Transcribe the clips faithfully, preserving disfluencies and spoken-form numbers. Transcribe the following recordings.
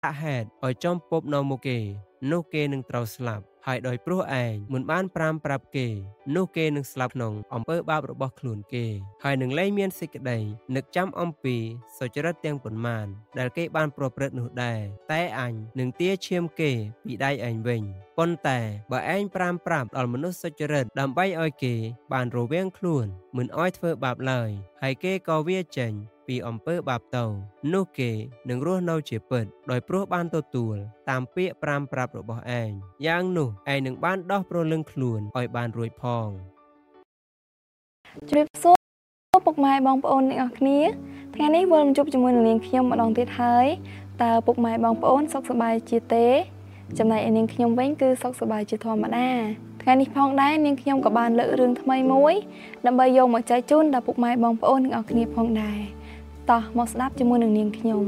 ហេតុឲ្យចំពប់នៅមុខគេនោះគេនឹងត្រូវស្លាប់ហើយដោយព្រោះឯងមិនបានប្រាំប្រាប់គេនោះគេនឹងស្លាប់ក្នុងអំពើបាបរបស់ខ្លួនគេហើយនឹងលែងមានសេចក្តីនឹកចាំអំពីសុចរិតទាំងប៉ុន្មានដែលគេបានប្រព្រឹត្តនោះដែរតែអញនឹងទាឈាមគេពីដៃឯងវិញប៉ុន្តែបើឯងប្រាំប្រាប់ដល់មនុស្សសុចរិតដើម្បីឲ្យគេបានរវាងខ្លួនមិនឲ្យធ្វើបាបឡើយហើយគេក៏វាចេញពីអំពើបាបទៅនោះគេនឹងរស់នៅជាពិតដោយព្រោះបានទទួលតាមពាក្យប្រាំប្រាប់របស់ឯងយ៉ាងនោះឯងនឹងបានដោះព្រលឹងខ្លួនឲ្យបានរួចផងជម្រាបសួរពុកម៉ែបងប្អូនទាំងអស់គ្នាថ្ងៃនេះវិលមកជួបជាមួយនឹងនាងខ្ញុំម្ដងទៀតហើយតើពុកម៉ែបងប្អូនសុខសប្បាយជាទេចំណែកឯនាងខ្ញុំវិញគឺសុខសប្បាយជាធម្មតាថ្ងៃនេះផងដែរនាងខ្ញុំក៏បានលើករឿងថ្មីមួយដើម្បីយកមកចែកជូនដល់ពុកម៉ែបងប្អូនទាំងអស់គ្នាផងដែរតោះមកស្ដាប់ជាមួយនឹងនាងខ្ញុំ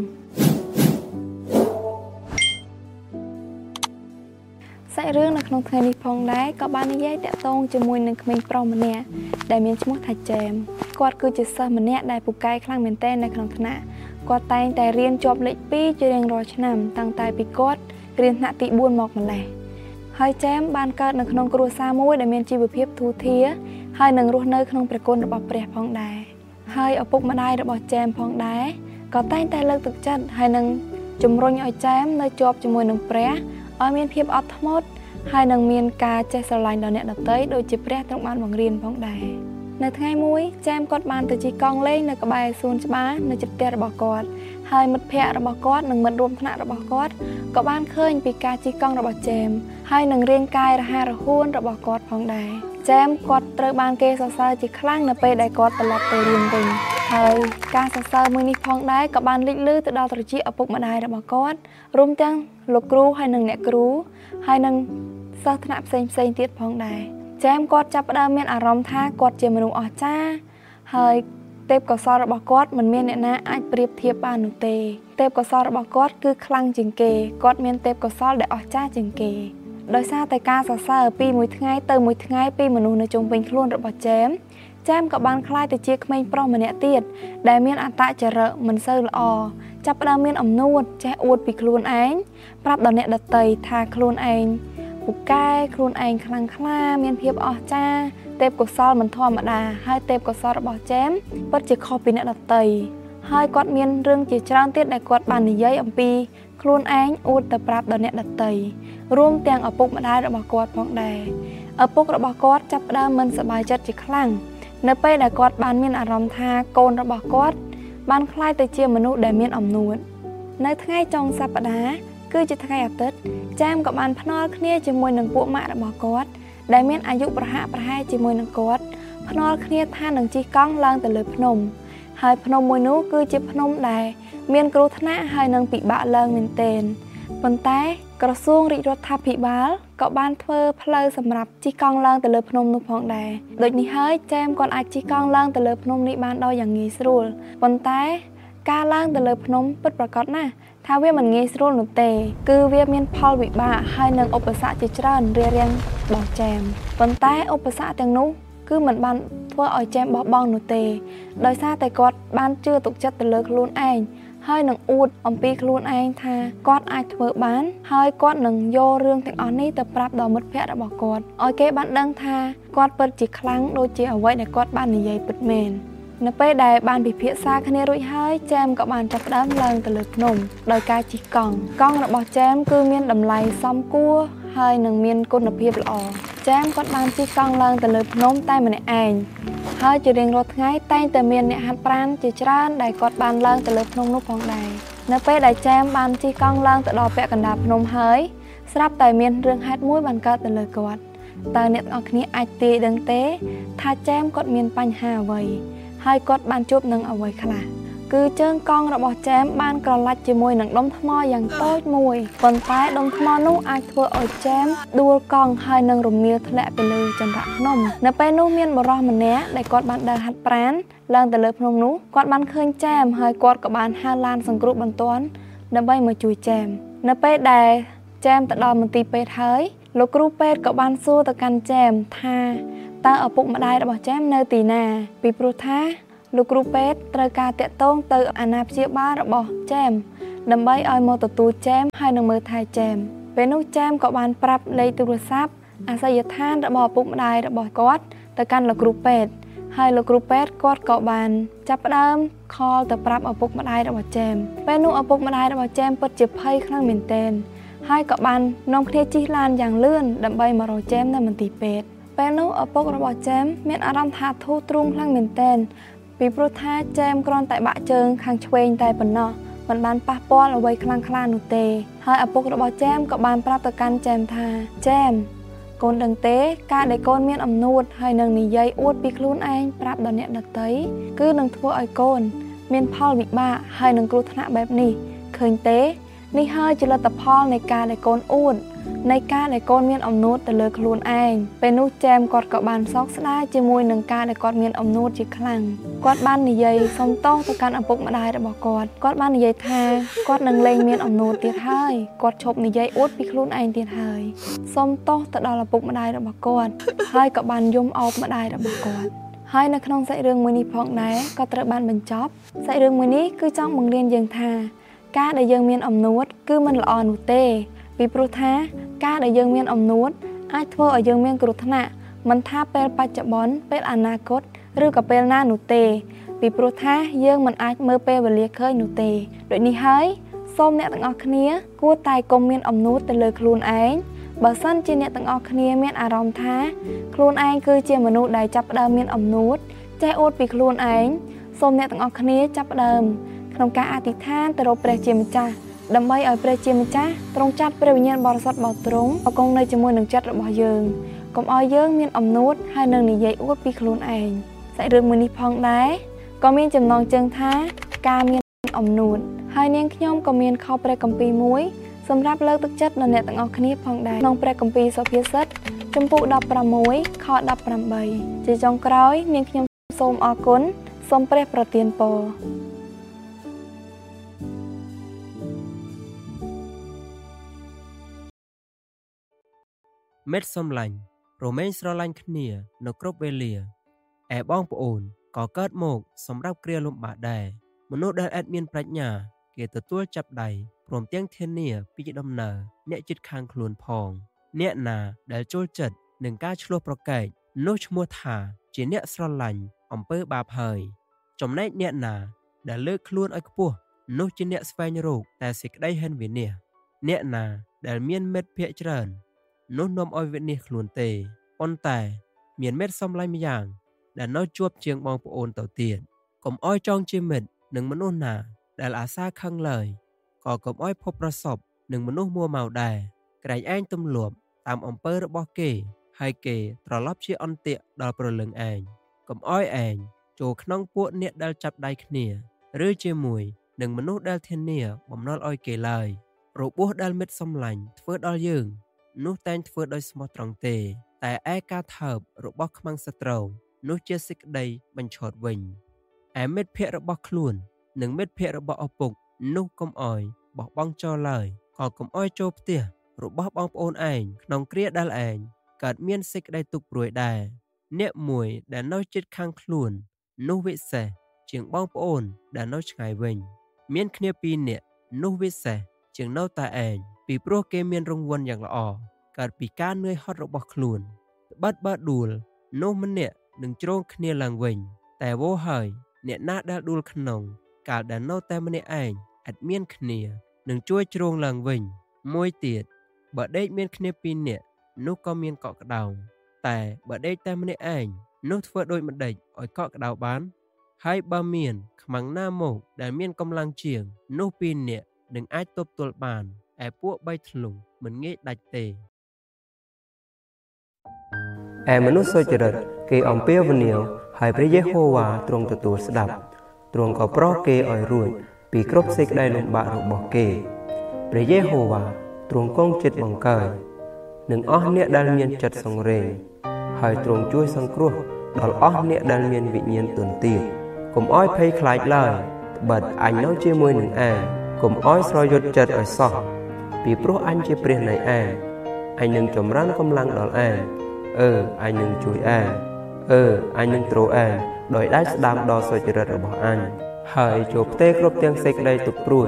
សាច់រឿងនៅក្នុងថ្ងៃនេះផងដែរក៏បាននិយាយតាក់ទងជាមួយនឹងក្មេងប្រុសម្នាក់ដែលមានឈ្មោះថាចេមគាត់គឺជាសិស្សម្នាក់ដែលពូកែខ្លាំងមែនទែននៅក្នុងថ្នាក់គាត់តែងតែរៀនជាប់លេខពីរជារៀងរាល់ឆ្នាំតាំងតែពីគាត់រៀនថ្នាក់ទីបួនមកម្លេះហើយចេមបានកើតនៅក្នុងគ្រួសារមួយដែលមានជីវភាពធូរធារហើយនឹងរស់នៅក្នុងព្រះគុណរបស់ព្រះផងដែរហើយឪពុកម្ដាយរបស់ចេមផងដែរក៏តែងតែលើកទឹកចិត្តហើយនឹងជំរុញឲ្យចេមនៅជាប់ជាមួយនឹងព្រះឲ្យមានភាពអត់ធ្មត់ហើយនឹងមានការចេះស្រឡាញ់ដល់អ្នកដទៃដូចជាព្រះទ្រង់បានបង្រៀនផងដែរនៅថ្ងៃមួយចេមគាត់បានទៅជិះកង់លេងនៅក្បែរសួនច្បារនៅជិតផ្ទះរបស់គាត់ហើយមិត្តភ័ក្តិរបស់គាត់និងមិត្តរួមថ្នាក់របស់គាត់ក៏បានឃើញពីការជិះកង់របស់ចេមហើយនឹងរាងកាយរហ័សរហួនរបស់គាត់ផងដែរចេមគាត់ត្រូវបានគេសរសើរជាខ្លាំងនៅពេលដែលគាត់ត្រឡប់ទៅរៀនវិញហើយការសរសើរមួយនេះផងដែរក៏បានលេចលឺទៅដល់ត្រចៀកឪពុកម្ដាយរបស់គាត់រួមទាំងលោកគ្រូហើយនិងអ្នកគ្រូហើយនិងសិស្សថ្នាក់ផ្សេងផ្សេងទៀតផងដែរចេមគាត់ចាប់ផ្ដើមមានអារម្មណ៍ថាគាត់ជាមនុស្សអស្ចារ្យហើយទេពកោសល្យរបស់គាត់មិនមានអ្នកណាអាចប្រៀបធៀបបាននោះទេទេពកោសល្យរបស់គាត់គឺខ្លាំងជាងគេគាត់មានទេពកោសល្យដែលអស្ចារ្យជាងគេដោយសារតែការសរសើរពីមួយថ្ងៃទៅមួយថ្ងៃពីមនុស្សនៅជុំវិញខ្លួនរបស់ចេមចេមក៏បានក្លាយទៅជាក្មេងប្រុសម្នាក់ទៀតដែលមានអត្តចរិតមិនសូវល្អចាប់ផ្ដើមមានអំនួតចេះអួតពីខ្លួនឯងប្រាប់ដល់អ្នកដទៃថាខ្លួនឯងពូកែខ្លួនឯងខ្លាំងក្លាមានភាពអស្ចារ្យទេពកោសល្យមិនធម្មតាហើយទេពកោសល្យរបស់ចេមពិតជាខុសពីអ្នកដទៃហើយគាត់មានរឿងជាច្រើនទៀតដែលគាត់បាននិយាយអំពីខ្លួនឯងអួតទៅប្រាប់ដល់អ្នកដទៃរួមទាំងឪពុកម្ដាយរបស់គាត់ផងដែរឪពុករបស់គាត់ចាប់ផ្ដើមមិនសប្បាយចិត្តជាខ្លាំងនៅពេលដែលគាត់បានមានអារម្មណ៍ថាកូនរបស់គាត់បានក្លាយទៅជាមនុស្សដែលមានអំនួតនៅថ្ងៃចុងសប្ដាហ៍គឺជាថ្ងៃអាទិត្យចាមក៏បានភ្នាល់គ្នាជាមួយនឹងពួកម៉ាក់របស់គាត់ដែលមានអាយុប្រហាក់ប្រហែលជាមួយនឹងគាត់ភ្នាល់គ្នាថានឹងជិះកង់ឡើងទៅលើភ្នំហើយភ្នំមួយនោះគឺជាភ្នំដែលមានគ្រោះថ្នាក់ហើយនឹងពិបាកឡើងមែនទែនប៉ុន្តែក្រសួងរាជរដ្ឋាភិបាលក៏បានធ្វើផ្លូវសម្រាប់ជិះកង់ឡើងទៅលើភ្នំនោះផងដែរដូចនេះហើយចេមគាត់អាចជិះកង់ឡើងទៅលើភ្នំនេះបានដោយយ៉ាងងាយស្រួលប៉ុន្តែការឡើងទៅលើភ្នំពិតប្រាកដណាស់ថាវាមិនងាយស្រួលនោះទេគឺវាមានផលវិបាកហើយនឹងឧបសគ្គជាច្រើនរារាំងរបស់ចេមប៉ុន្តែឧបសគ្គទាំងនោះគឺមិនបានធ្វើឲ្យចេមបោះបង់នោះទេដោយសារតែគាត់បានជឿទុកចិត្តទៅលើខ្លួនឯងហើយនឹងអួតអំពីខ្លួនឯងថាគាត់អាចធ្វើបានហើយគាត់នឹងយករឿងទាំងអស់នេះទៅប្រាប់ដល់មិត្តភ័ក្តិរបស់គាត់ឲ្យគេបានដឹងថាគាត់ពិតជាខ្លាំងដូចជាអ្វីដែលគាត់បាននិយាយពិតមែននៅពេលដែលបានពិភាក្សាគ្នារួចហើយចេមក៏បានចាប់ផ្ដើមឡើងទៅលើភ្នំដោយការជិះកង់កង់របស់ចេមគឺមានតម្លៃសមគួរហើយនឹងមានគុណភាពល្អចេមគាត់បានជិះកង់ឡើងទៅលើភ្នំតែម្នាក់ឯងហើយជារៀងរាល់ថ្ងៃតែងតែមានអ្នកហាត់ប្រាណជាច្រើនដែលគាត់បានឡើងទៅលើភ្នំនោះផងដែរនៅពេលដែលចេមបានជិះកង់ឡើងទៅដល់ពាក់កណ្ដាលភ្នំហើយស្រាប់តែមានរឿងហេតុមួយបានកើតទៅលើគាត់តើអ្នកទាំងអស់គ្នាអាចទាយដឹងទេថាចេមគាត់មានបញ្ហាអ្វីហើយគាត់បានជួបនឹងអ្វីខ្លះគឺជើងកង់របស់ចេមបានក្រឡាច់ជាមួយនឹងដុំថ្មយ៉ាងតូចមួយប៉ុន្តែដុំថ្មនោះអាចធ្វើឲ្យចេមដួលកង់ហើយនឹងរមៀលធ្លាក់ទៅលើចន្ទៈភ្នំនៅពេលនោះមានបុរសម្នាក់ដែលគាត់បានដើរហាត់ប្រាណឡើងទៅលើភ្នំនោះគាត់បានឃើញចេមហើយគាត់ក៏បានហៅឡានសង្គ្រោះបន្ទាន់ដើម្បីមកជួយចេមនៅពេលដែលចេមទៅដល់មន្ទីរពេទ្យហើយលោកគ្រូពេទ្យក៏បានសួរទៅកាន់ចេមថាតើឪពុកម្ដាយរបស់ចេមនៅទីណាពីព្រោះថាលោកគ្រូពេទ្យត្រូវការតាក់ទងទៅអាណាព្យាបាលរបស់ចេមដើម្បីឲ្យមកទទួលចែមហើយនឹងមើលថែចែមពេលនោះចែមក៏បានប្រាប់លេខទូរស័ព្ទអាសយដ្ឋានរបស់ឪពុកម្ដាយរបស់គាត់ទៅកាន់លោកគ្រូពេទ្យហើយលោកគ្រូពេទ្យគាត់ក៏បានចាប់ផ្ដើមខលទៅប្រាប់ឪពុកម្ដាយរបស់ចែមពេលនោះឪពុកម្ដាយរបស់ចែមពិតជាភ័យខ្លាំងមែនទែនហើយក៏បាននាំគ្នាជិះឡានយ៉ាងលឿនដើម្បីមករកចែមនៅមន្ទីរពេទ្យពេលនោះឪពុករបស់ចែមមានអារម្មណ៍ថាធូរទ្រូងខ្លាំងមែនទែនពីព្រោះថាចែមគ្រាន់តែបាក់ជើងខាងឆ្វេងតែប៉ុណ្ណោះមិនបានប៉ះពាល់អ្វីខ្លាំងខ្លានោះទេហើយឪពុករបស់ចែមក៏បានប្រាប់ទៅកាន់ចែមថាចែមកូនដឹងទេការដែលកូនមានអំនួតហើយនឹងនិយាយអួតពីខ្លួនឯងប្រាប់ដល់អ្នកដទៃគឺនឹងធ្វើឲ្យកូនមានផលវិបាកហើយនឹងគ្រោះថ្នាក់បែបនេះឃើញទេនេះហើយជាលទ្ធផលនៃការដែលកូនអួតនៃការដែលកូនមានអំនួតទៅលើខ្លួនឯងពេលនោះចែមគាត់ក៏បានសោកស្ដាយជាមួយនឹងការដែលគាត់មានអំនួតជាខ្លាំងគាត់បាននិយាយសុំទោសទៅកាន់ឪពុកម្ដាយរបស់គាត់គាត់បាននិយាយថាគាត់នឹងលែងមានអំនួតទៀតហើយគាត់ឈប់និយាយអួតពីខ្លួនឯងទៀតហើយសុំទោសទៅដល់ឪពុកម្ដាយរបស់គាត់ហើយក៏បានយំអោបម្ដាយរបស់គាត់ហើយនៅក្នុងសាច់រឿងមួយនេះផងដែរក៏ត្រូវបានបញ្ចប់សាច់រឿងមួយនេះគឺចង់បង្រៀនយើងថាការដែលយើងមានអំនួតគឺមិនល្អនោះទេពីព្រោះថាការដែលយើងមានអំនួតអាចធ្វើឲ្យយើងមានគ្រោះថ្នាក់មិនថាពេលបច្ចុប្បន្នពេលអនាគតឬក៏ពេលណានោះទេពីព្រោះថាយើងមិនអាចមើលពេលវេលាឃើញនោះទេដូចនេះហើយសូមអ្នកទាំងអស់គ្នាគួរតែកុំមានអំនួតទៅលើខ្លួនឯងបើសិនជាអ្នកទាំងអស់គ្នាមានអារម្មណ៍ថាខ្លួនឯងគឺជាមនុស្សដែលចាប់ផ្ដើមមានអំនួតចេះអួតពីខ្លួនឯងសូមអ្នកទាំងអស់គ្នាចាប់ផ្ដើមក្នុងការអធិដ្ឋានទៅរកព្រះជាម្ចាស់ដើម្បីឲ្យព្រះជាម្ចាស់ទ្រង់ចាត់ព្រះវិញ្ញាណបរិសុទ្ធបោះទ្រង់ឲ្យគង់នៅជាមួយនឹងចិត្តរបស់យើងកុំឲ្យយើងមានអំនួតហើយនឹងនិយាយអួតពីខ្លួនឯងសាច់រឿងមួយនេះផងដែរក៏មានចំណងជើងថាការមានអំនួតហើយនាងខ្ញុំក៏មានខព្រះគម្ពីរមួយសម្រាប់លើកទឹកចិត្តដល់អ្នកទាំងអស់គ្នាផងដែរក្នុងព្រះគម្ពីរសុភាសិតជំពូកដប់ប្រាំមួយខដប់ប្រាំបីជាចុងក្រោយនាងខ្ញុំសូមអរគុណសូមព្រះប្រទានពរមិត្តសំឡាញ់រមែងស្រឡាញ់គ្នានៅគ្រប់វេលាឯបងប្អូនក៏កើតមកសម្រាប់គ្រាលំបាកដែរមនុស្សដែលអាចមានប្រាជ្ញាគេទទួលចាប់ដៃព្រមទាំងធានាពីដំណើរអ្នកជិតខាងខ្លួនផងអ្នកណាដែលចូលចិត្តនឹងការឆ្លោះប្រកែកនោះឈ្មោះថាជាអ្នកស្រឡាញ់អំពើបាបហើយចំណែកអ្នកណាដែលលើកខ្លួនឲ្យខ្ពស់នោះជាអ្នកស្វែងរកតែសេចក្តីហិនវិនាសអ្នកណាដែលមានមិត្តភក្តិច្រើននោះនាំឲ្យវិនាសខ្លួនទេប៉ុន្តែមានមិត្តសំឡាញ់ម្យ៉ាងដែលនៅជួបជាងបងប្អូនទៅទៀតកុំឲ្យចងជាមិត្តនឹងមនុស្សណាដែលអាសាខឹងឡើយក៏កុំឲ្យភពប្រសពនឹងមនុស្សមួម៉ៅដែរក្រែងឯងទម្លាប់តាមអំពើរបស់គេហើយគេត្រឡប់ជាអន្ទាក់ដល់ព្រលឹងឯងកុំឲ្យឯងចូលក្នុងពួកអ្នកដែលចាប់ដៃគ្នាឬជាមួយនឹងមនុស្សដែលធានាបំណុលឲ្យគេឡើយរបួសដែលមិត្តសំឡាញ់ធ្វើដល់យើងនោះតែងធ្វើដោយស្មោះត្រង់ទេតែឯការថើបរបស់ខ្មាំងសត្រូវនោះជាសេចក្តីបញ្ឆោតវិញឯមិត្តភក្តិរបស់ខ្លួននិងមិត្តភក្តិរបស់ឪពុកនោះកុំអោយបោះបង់ចោលឡើយក៏កុំអោយចូលផ្ទះរបស់បងប្អូនឯងក្នុងគ្រាដែលឯងកើតមានសេចក្តីទុក្ខព្រួយដែរអ្នកមួយដែលនៅជិតខាងខ្លួននោះវិសេសជាងបងប្អូនដែលនៅឆ្ងាយវិញមានគ្នាពីរនាក់នោះវិសេសជាងនៅតែឯងពីព្រោះគេមានរង្វាន់យ៉ាងល្អកើតពីការនឿយហត់របស់ខ្លួនត្បិតបើដួលនោះម្នាក់នឹងជ្រងគ្នាឡើងវិញតែវោហើយអ្នកណាដែលដួលក្នុងកាលដែលនៅតែម្នាក់ឯងឥតមានគ្នានឹងជួយជ្រងឡើងវិញមួយទៀតបើដេកមានគ្នាពីរនាក់នោះក៏មានកក់ក្ដៅតែបើដេកតែម្នាក់ឯងនោះធ្វើដូចម្ដេចឲ្យកក់ក្ដៅបានហើយបើមានខ្មាំងណាមកដែលមានកម្លាំងជាងនោះពីរនាក់នឹងអាចទប់ទល់បានឯពួកបីធ្លុងមិនងាយដាច់ទេឯមនុស្សសុចរិតគេអំពាវនាវហើយព្រះយេហូវ៉ាទ្រង់ទទួលស្ដាប់ទ្រង់ក៏ប្រោសគេឲ្យរួចពីគ្រប់សេចក្តីលំបាករបស់គេព្រះយេហូវ៉ាទ្រង់គង់ចិត្តបង្កើនឹងអស់អ្នកដែលមានចិត្តសង្រេងហើយទ្រង់ជួយសង្គ្រោះដល់អស់អ្នកដែលមានវិញ្ញាណទន់ទាបកុំឲ្យភ័យខ្លាចឡើយត្បិតអញនៅជាមួយនឹងឯងកុំឲ្យស្រយុតចិត្តឲ្យសោះពីព្រោះអញជាព្រះនៃឯងអញនឹងចម្រើនកម្លាំងដល់ឯងអឺអញនឹងជួយឯងអឺអញនឹងទ្រឯងដោយដៃស្ដាំដល់សុចរិតរបស់អញហើយចូលផ្ទេរគ្រប់ទាំងសេចក្តីទុក្ខព្រួយ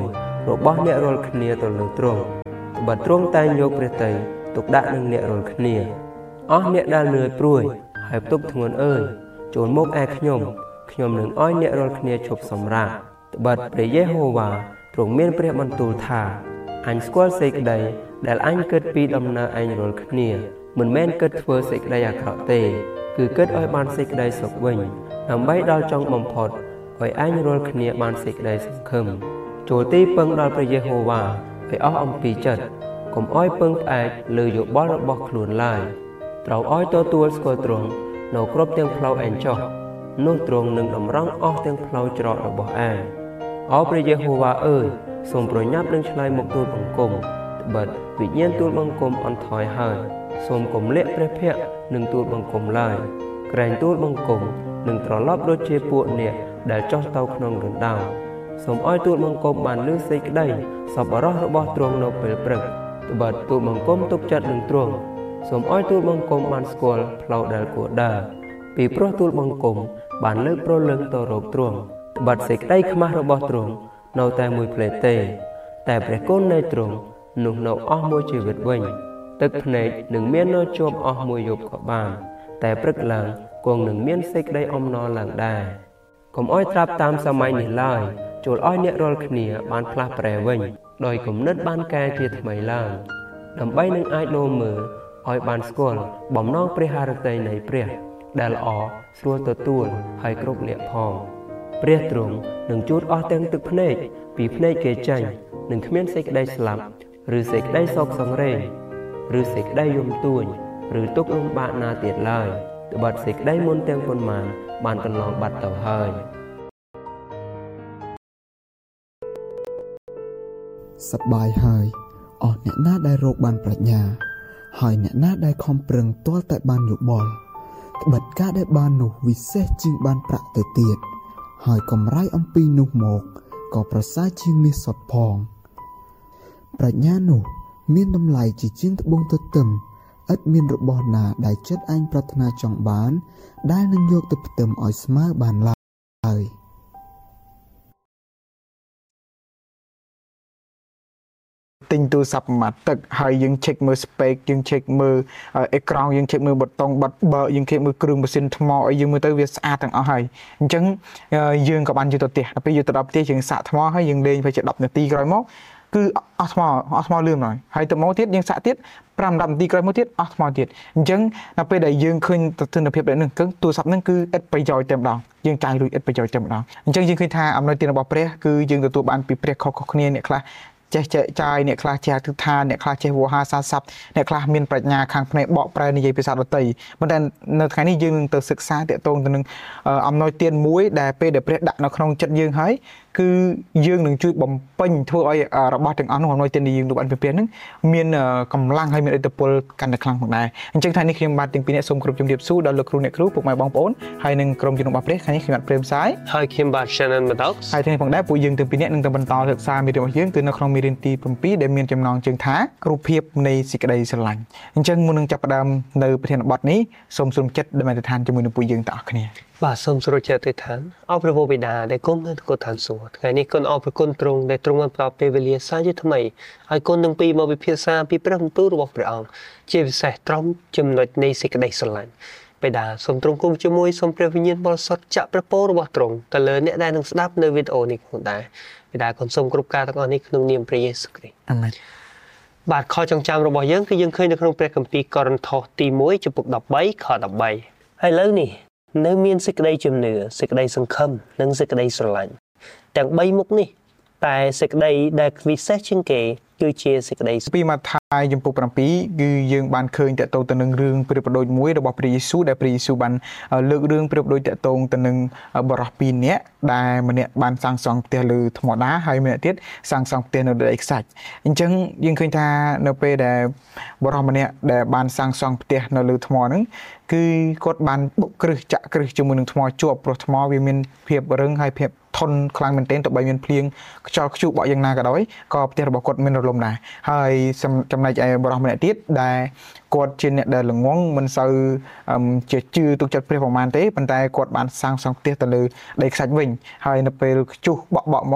របស់អ្នករាល់គ្នាទៅលើទ្រង់ត្បិតទ្រង់តែងយកព្រះទ័យទុកដាក់នឹងអ្នករាល់គ្នាអស់អ្នកដែលនឿយព្រួយហើយផ្ទុកធ្ងន់អើយចូលមកឯខ្ញុំខ្ញុំនឹងឲ្យអ្នករាល់គ្នាឈប់សម្រាកត្បិតព្រះយេហូវ៉ាទ្រង់មានព្រះបន្ទូលថាអញស្គាល់សេចក្តីដែលអញគិតពីដំណើរអញរាល់គ្នាមិនមែនគិតធ្វើសេចក្តីអាក្រក់ទេគឺគិតឲ្យបានសេចក្តីសុខវិញដើម្បីដល់ចុងបំផុតឲ្យអញរាល់គ្នាបានសេចក្តីសង្ឃឹមចូលទីពឹងដល់ព្រះយេហូវ៉ាឲ្យអស់អំពីចិត្តកុំឲ្យពឹងផ្អែកលើយោបល់របស់ខ្លួនឡើយត្រូវឲ្យទទួលស្គាល់ទ្រង់នៅគ្រប់ទាំងផ្លូវឯងចុះនោះទ្រង់នឹងតម្រង់អស់ទាំងផ្លូវច្រករបស់ឯងអោព្រះយេហូវ៉ាអើយសូមប្រញាប់នឹងឆ្លើយមកទូលបង្គំត្បិតវិញ្ញាណទូលបង្គំអន់ថយហើយសូមកុំលាក់ព្រះភ័ក្ត្រនឹងទូលបង្គំឡើយក្រែងទូលបង្គំនឹងត្រឡប់ដូចជាពួកអ្នកដែលចុះទៅក្នុងរណ្ដៅសូមឲ្យទូលបង្គំបានលើសេចក្តីសប្បុរសរបស់ទ្រង់នៅពេលព្រឹកត្បិតទូលបង្គំទុកចិត្តនឹងទ្រង់សូមឲ្យទូលបង្គំបានស្គាល់ផ្លូវដែលគួរដើរពីព្រោះទូលបង្គំបានលើកប្រលឹងទៅរកទ្រង់ត្បិតសេចក្តីខ្មាស់របស់ទ្រង់នៅតែមួយផ្លេតទេតែព្រះគុណនៃទ្រង់នោះនៅអស់មួយជីវិតវិញទឹកភ្នែកនឹងមាននៅជាប់អស់មួយយប់ក៏បានតែព្រឹកឡើងគង់នឹងមានសេចក្តីអំណរឡើងដែរកុំឲ្យត្រាប់តាមសម័យនេះឡើយចូលឲ្យអ្នករាល់គ្នាបានផ្លាស់ប្រែវិញដោយគំនិតបានកែជាថ្មីឡើងដើម្បីនឹងអាចនោមមើលឲ្យបានស្គាល់បំណងព្រះハរតីនៃព្រះដែលល្អស្រួលទទួលហើយគ្រប់លក្ខផងព្រះទ្រង់នឹងជូតអស់ទាំងទឹកភ្នែកពីភ្នែកគេចេញនឹងគ្មានសេចក្តីស្លាប់ឬសេចក្តីសោកសង្រេងឬសេចក្តីយំទួញឬទុក្ខលំបាកណាទៀតឡើយត្បិតសេចក្តីមុនទាំងប៉ុន្មានបានកន្លងបាត់ទៅហើយសប្បាយហើយអស់អ្នកណាដែលរកបានប្រាជ្ញាហើយអ្នកណាដែលខំប្រឹងទាល់តែបានយោបល់ត្បិតការដែលបាននោះវិសេសជាងបានប្រាក់ទៅទៀតហើយកម្រៃអំពីនោះមកក៏ប្រសើរជាងមាសសុទ្ធផងប្រាជ្ញានោះមានតម្លៃជាជាងត្បូងទទឹមឥតមានរបស់ណាដែលចិត្តអញប្រាថ្នាចង់បានដែលនឹងយកទៅផ្ទឹមឲ្យស្មើបានឡើយទិញទូរស័ព្ទមួយម៉ាត់ទឹកហើយយើង check មើល spec យើង check មើលអេក្រង់យើង check មើលប៊ូតុងបិទបើយើង check មើលគ្រឿងម៉ាស៊ីនថ្មឲ្យយើងមើលទៅវាស្អាតទាំងអស់ហើយអញ្ចឹងយើងក៏បានយកទៅផ្ទះដល់ពេលយកទៅដល់ផ្ទះយើងសាកថ្មហើយយើងលេងវាជាដប់នាទីក្រោយមកគឺអស់ថ្មអស់ថ្មលឿនហើយហើយទៅមកទៀតយើងសាកទៀតប្រាំដល់នាទីក្រោយមកទៀតអស់ថ្មទៀតអញ្ចឹងដល់ពេលដែលយើងឃើញទស្សនភាពដែលនឹងគឺទូរស័ព្ទនឹងគឺឥតប្រយោជន៍តែម្ដងយើងចាយលុយឥតប្រយោជន៍តែម្ដងអញ្ចឹងយើងឃើញថាអំណោយទានរបស់ព្រះគឺយើងទទួលបានពីព្រះខុសៗគ្នាអ្នកខ្លះចេះចែកចាយអ្នកខ្លះចេះទិដ្ឋានអ្នកខ្លះចេះវោហារសាស័ព្ទអ្នកខ្លះមានប្រាជ្ញាខាងផ្នែកបកប្រែនិយាយភាសាដទៃប៉ុន្តែនៅថ្ងៃនេះយើងនឹងទៅសិក្សាទាក់ទងទៅនឹងអំណោយទានមួយដែលពេលដែលព្រះដាក់នៅក្នុងចិត្តយើងហើយគឺយើងនឹងជួយបំពេញធ្វើឲ្យរបស់ទាំងអស់នោះអំណោយទានដែលយើងទទួលបានពីព្រះនឹងមានកម្លាំងហើយមានឥទ្ធិពលកាន់តែខ្លាំងផងដែរអញ្ចឹងថ្ងៃនេះខ្ញុំបាទទាំងពីរអ្នកសូមគោរពជំរាបសួរដល់លោកគ្រូអ្នកគ្រូពុកម៉ែបងប្អូនហើយនឹងក្រុមជំនុំរបស់ព្រះថ្ងៃនេះខ្ញុំបាទព្រាមសាយហើយខ្ញុំបាទ Shannon Maddox ហើយថ្ងៃនេះផងដែរពួកយើងទាំងពីរអ្នកនឹងទៅបន្តសិក្សាមេរៀនរបស់យើងគឺនៅក្នុងមេរៀនទី7ដែលមានចំណងជើងថារូបភាពនៃសេចក្តីស្រឡាញ់អញ្ចឹងមុននឹងចាប់ផ្ដើមនៅប្រធានបទនេះសូមសូមចិត្តដើម្បីទៅឋានជាមួយនឹងពួកយើងទាំងអស់គ្នាបាទសូមស្រួលចិត្តទៅឋានអរព្រះបិតាដែលគង់នៅគុណឋានសួគ៌ថ្ងៃនេះគុណអរព្រះគុណទ្រង់ដែលទ្រង់បានផ្ដល់ពេលវេលាសាជាថ្មីហើយគុណទាំងពីរមកវិភាសាពីព្រះបន្ទូលរបស់ព្រះអង្គជាពិសេសត្រង់ចំណុចនៃសេចក្តីស្រឡាញ់បិតាសូមទ្រង់គង់ជាមួយសូមព្រះវិញ្ញាណបរិសុទ្ធចាក់ព្រះពររបស់ទ្រង់ទៅលើអ្នកដែលនឹងស្ដាប់នៅវីដេអូនេះផងដែរបិតាគុណសូមគ្រប់ការទាំងអស់នេះក្នុងនាមព្រះយេស៊ូវគ្រីស្ទអាមែនបាទខចងចាំរបស់យើងគឺយើងឃើញនៅក្នុងព្រះគម្ពីរកូរិនថូសទី1ចំពុក13ខ13ហើយឥឡូវនេះនៅមានសេចក្តីជំនឿសេចក្តីសង្ឃឹមនិងសេចក្តីស្រឡាញ់ទាំងបីមុខនេះតែសេចក្តីដែលវិសេសជាងគេគឺជាសេចក្តីពីម៉ាថាយចំពុក7គឺយើងបានឃើញតកតងទៅនឹងរឿងព្រះបដិជមួយរបស់ព្រះយេស៊ូវដែលព្រះយេស៊ូវបានលើករឿងព្រះបដិជតកតងទៅនឹងបរិសុទ្ធពីរនាក់ដែលម្នាក់បានសាងសង់ផ្ទះលើថ្មដាហើយម្នាក់ទៀតសាងសង់ផ្ទះនៅដីខ្សាច់អញ្ចឹងយើងឃើញថានៅពេលដែលបរិសុទ្ធម្នាក់ដែលបានសាងសង់ផ្ទះនៅលើថ្មហ្នឹងគឺគាត់បានបុកគ្រឹះចាក់គ្រឹះជាមួយនឹងថ្មជាប់ព្រោះថ្មវាមានភាពរឹងហើយភាពធន់ខ្លាំងមែនទែនទោះបីមានភ្លៀងខ្យល់ខ្ជូបបក់យ៉ាងណាក៏ដោយក៏ផ្ទះរបស់គាត់មានរលំដែរហើយចំណែកឯបរិសុទ្ធម្នាក់ទៀតដែលគាត់ជាអ្នកដែលល្ងងមិនសូវជាជឿទុកចិត្តព្រះប្រមាណទេប៉ុន្តែគាត់បានសាងសង់ផ្ទះទៅលើដីខ្សាច់វិញហើយនៅពេលខ្ជុះបក់បក់មក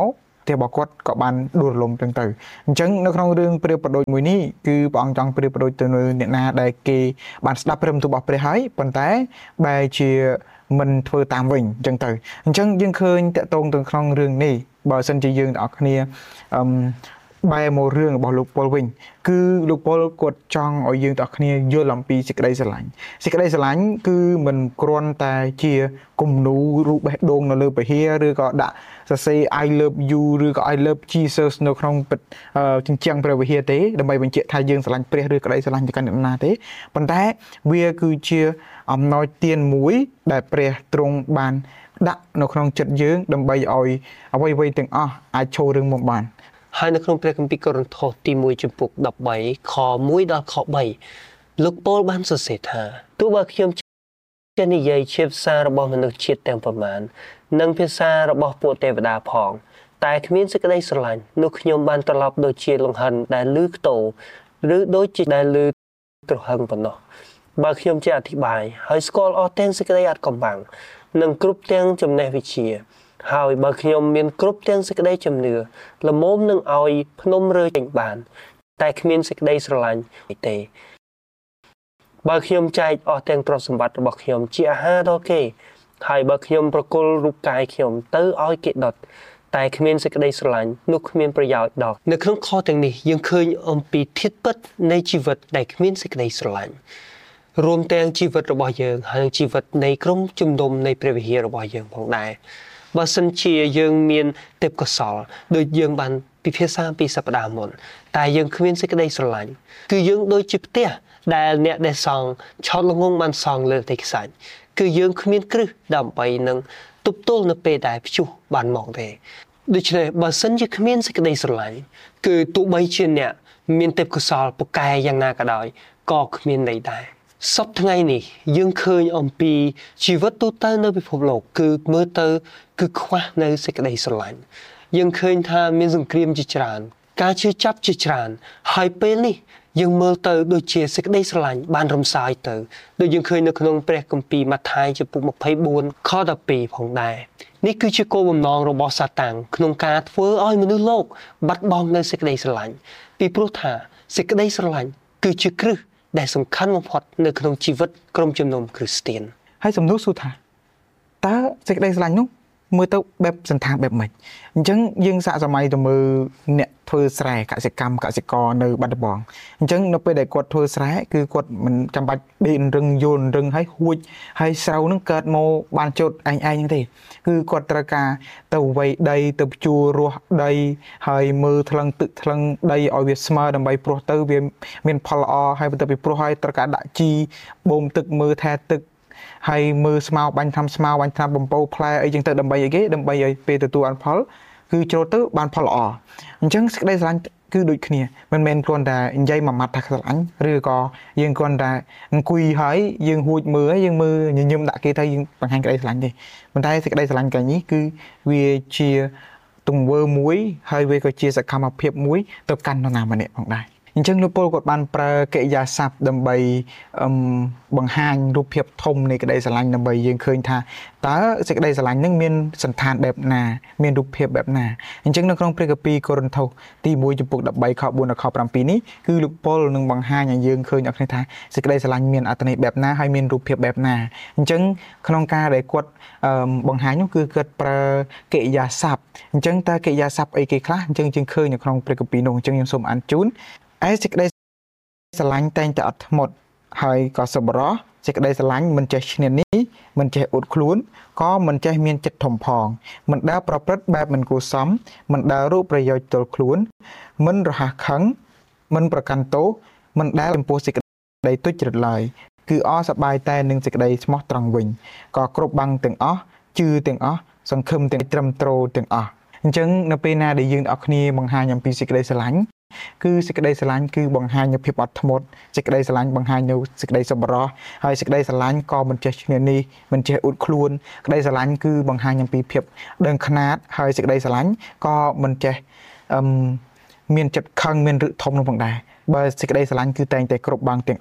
ទះរបស់គាត់ក៏បានដួលរលំចឹងទៅអញ្ចឹងនៅក្នុងរឿងព្រាបប្រដូចមួយនេះគឺព្រះអង្គចង់ព្រាបប្រដូចទៅនៅអ្នកណាដែលគេបានស្ដាប់ព្រមទូលរបស់ព្រះហើយប៉ុន្តែបែរជាមិនធ្វើតាមវិញអញ្ចឹងទៅអញ្ចឹងយើងឃើញតកតងទៅក្នុងរឿងនេះបើសិនជាយើងទាំងអស់គ្នាអឺបែរមករឿងរបស់លោកពលវិញគឺលោកពលគាត់ចង់ឲ្យយើងទាំងអស់គ្នាយល់អំពីសេចក្តីស្រឡាញ់សេចក្តីស្រឡាញ់គឺមិនគ្រាន់តែជាគំនូរូបបេះដូងនៅលើពហិរឬក៏ដាក់សរសេរ I love you ឬក៏ I love Jesus នៅក្នុងជញ្ជាំងព្រះវិហារទេដើម្បីបញ្ជាក់ថាយើងស្រឡាញ់ព្រះឬក្តីស្រឡាញ់ទៅកាន់អ្នកណាទេប៉ុន្តែវាគឺជាអំណោយទានមួយដែលព្រះទ្រង់បានដាក់នៅក្នុងចិត្តយើងដើម្បីឲ្យអ្វីៗទាំងអស់អាចចូលរឿងមកបានហើយនៅក្នុងព្រះគម្ពីរកូរិនថូសទីមួយចំពុកដប់បីខមួយដល់ខបីលោកប៉ូលបានសរសេរថាទោះបើខ្ញុំចេះនិយាយជាភាសារបស់មនុស្សជាតិទាំងប៉ុន្មាននិងភាសារបស់ពួកទេវតាផងតែគ្មានសេចក្តីស្រឡាញ់នោះខ្ញុំបានត្រឡប់ដូចជាលង្ហិនដែលលឺខ្ទោឬដូចជាដែលលឺទ្រហឹងប៉ុណ្ណោះបើខ្ញុំចេះអធិប្បាយហើយស្គាល់អស់ទាំងសេចក្តីអត់កំបាំងនិងគ្រប់ទាំងចំណេះវិជ្ជាហើយបើខ្ញុំមានគ្រប់ទាំងសេចក្តីជំនឿល្មមនឹងឲ្យភ្នំរើចេញបានតែគ្មានសេចក្តីស្រឡាញ់ទេបើខ្ញុំចែកអស់ទាំងទ្រព្យសម្បត្តិរបស់ខ្ញុំជាអាហារដល់គេហើយបើខ្ញុំប្រគល់រូបកាយខ្ញុំទៅឲ្យគេដុតតែគ្មានសេចក្តីស្រឡាញ់នោះគ្មានប្រយោជន៍ដល់នៅក្នុងខទាំងនេះយើងឃើញអំពីធាតុពិតនៃជីវិតដែលគ្មានសេចក្តីស្រឡាញ់រួមទាំងជីវិតរបស់យើងហើយជីវិតនៃក្រុមជំនុំនៃព្រះវិហាររបស់យើងផងដែរបើសិនជាយើងមានទេពកោសល្យដូចយើងបានពិភាក្សាពីសប្តាហ៍មុនតែយើងគ្មានសេចក្តីស្រឡាញ់គឺយើងដូចជាផ្ទះដែលអ្នកដែលសង់ឆោតល្ងងបានសង់លើផ្ទៃខ្សាច់គឺយើងគ្មានគ្រឹះដើម្បីនឹងទប់ទល់នៅពេលដែលព្យុះបានមកទេដូច្នេះបើសិនជាគ្មានសេចក្តីស្រឡាញ់គឺទោះបីជាអ្នកមានទេពកោសល្យពូកែយ៉ាងណាក៏ដោយក៏គ្មានន័យដែរសពថ្ងៃនេះយើងឃើញអំពីជីវិតទូទៅនៅពិភពលោកគឺមើលទៅគឺខ្វះនៅសេចក្តីស្រឡាញ់យើងឃើញថាមានសង្គ្រាមជាច្រើនការជឿចាប់ជាច្រើនហើយពេលនេះយើងមើលទៅដូចជាសេចក្តីស្រឡាញ់បានរំសាយទៅដូចយើងឃើញនៅក្នុងព្រះគម្ពីរម៉ាថាយចំពុកម្ភៃបួនខដប់ពីរផងដែរនេះគឺជាគោលបំណងរបស់សាតាំងក្នុងការធ្វើឲ្យមនុស្សលោកបាត់បង់នៅសេចក្តីស្រឡាញ់ពីព្រោះថាសេចក្តីស្រឡាញ់គឺជាគ្រឹះដែលសំខាន់បំផុតនៅក្នុងជីវិតក្រុមជំនុំគ្រីស្ទានហើយសំណួរសួរថាតើសេចក្តីស្រឡាញ់នោះមើលទៅបែបសន្តានបែបម៉េចអញ្ចឹងយើងសាកសម័យទៅមើលអ្នកធ្វើស្រែកសិកម្មកសិករនៅបាត់ដំបងអញ្ចឹងនៅពេលដែលគាត់ធ្វើស្រែគឺគាត់មិនចាំបាច់ដេករឹងយល់រឹងហើយហួចហើយស្រូវនឹងកើតមកបានជោតឯងឯងហ្នឹងទេគឺគាត់ត្រូវការទៅវៃដីទៅភ្ជួររស់ដីហើយមើលថ្លឹងទឹកថ្លឹងដីឲ្យវាស្មើដើម្បីព្រោះទៅវាមានផលល្អហើយបន្ទាប់ពីព្រោះហើយត្រូវការដាក់ជីបូមទឹកមើលថែទឹកហើយមើលស្មៅបាញ់ថ្នាំស្មៅបាញ់ថ្នាំបំពោផ្លែអីចឹងទៅដើម្បីអីគេដើម្បីឲ្យពេលទទួលបានផលគឺចូលទៅបានផលល្អអញ្ចឹងសេចក្តីស្រឡាញ់គឺដូចគ្នាមិនមែនគ្រាន់តែនិយាយមួយម៉ាត់ថាស្រឡាញ់ឬក៏យើងគ្រាន់តែអង្គុយហើយយើងហួចមើលហើយយើងមើលញញឹមដាក់គេទៅយើងបង្ហាញក្តីស្រឡាញ់ទេប៉ុន្តែសេចក្តីស្រឡាញ់កាលនេះគឺវាជាទង្វើមួយហើយវាក៏ជាសកម្មភាពមួយទៅកាន់នរណាម្នាក់ផងដែរអញ្ចឹងលោកពលគាត់បានប្រើកិរិយាសព្ទដើម្បីបង្ហាញរូបភាពធំនៃក្តីស្រឡាញ់ដើម្បីយើងឃើញថាតើសេចក្តីស្រឡាញ់នឹងមានសន្តានបែបណាមានរូបភាពបែបណាអញ្ចឹងនៅក្នុងព្រះគម្ពីរកូរិនថូសទីមួយចំពុកដប់បីខបួនដល់ខប្រាំពីរនេះគឺលោកពលនឹងបង្ហាញឲ្យយើងឃើញអត់គ្នាថាសេចក្តីស្រឡាញ់មានអត្ថន័យបែបណាហើយមានរូបភាពបែបណាអញ្ចឹងក្នុងការដែលគាត់បង្ហាញនោះគឺគាត់ប្រើកិរិយាសព្ទអញ្ចឹងតើកិរិយាសព្ទអីគេខ្លះអញ្ចឹងយើងឃើញនៅក្នុងព្រះគម្ពីរនោះអញ្ចឹងខ្ញុំសូមអានជូនឯសេចក្តីស្រឡាញ់តែងតែអត់ធ្មត់ហើយក៏សប្បុរសសេចក្តីស្រឡាញ់មិនចេះឈ្នានីសមិនចេះអួតខ្លួនក៏មិនចេះមានចិត្តធំផងមិនដែលប្រព្រឹត្តបែបមិនគួរសមមិនដែលរកប្រយោជន៍ផ្ទាល់ខ្លួនមិនរហ័សខឹងមិនប្រកាន់ទោសមិនដែលចំពោះសេចក្តីទុច្ចរិតឡើយគឺអសប្បាយតែនឹងសេចក្តីស្មោះត្រង់វិញក៏គ្រប់បាំងទាំងអស់ជឿទាំងអស់សង្ឃឹមទាំងត្រឹមត្រូវទាំងអស់អញ្ចឹងនៅពេលណាដែលយើងអ្នកគ្នាបង្ហាញអំពីសេចក្តីស្រឡាញ់គឺសេចក្តីស្រឡាញ់គឺបង្ហាញនូវភាពអត់ធ្មត់សេចក្តីស្រឡាញ់បង្ហាញនូវសេចក្តីសប្បុរសហើយសេចក្តីស្រឡាញ់ក៏មិនចេះឈ្នានីសមិនចេះអួតខ្លួនក្តីស្រឡាញ់គឺបង្ហាញអំពីភាពដឹងខ្នាតហើយសេចក្តីស្រឡាញ់ក៏មិនចេះអឺមានចិត្តខឹងមានរឹកធំនោះផងដែរបើសេចក្តីស្រឡាញ់គឺតែងតែគ្រប់បាំងទាំងអស់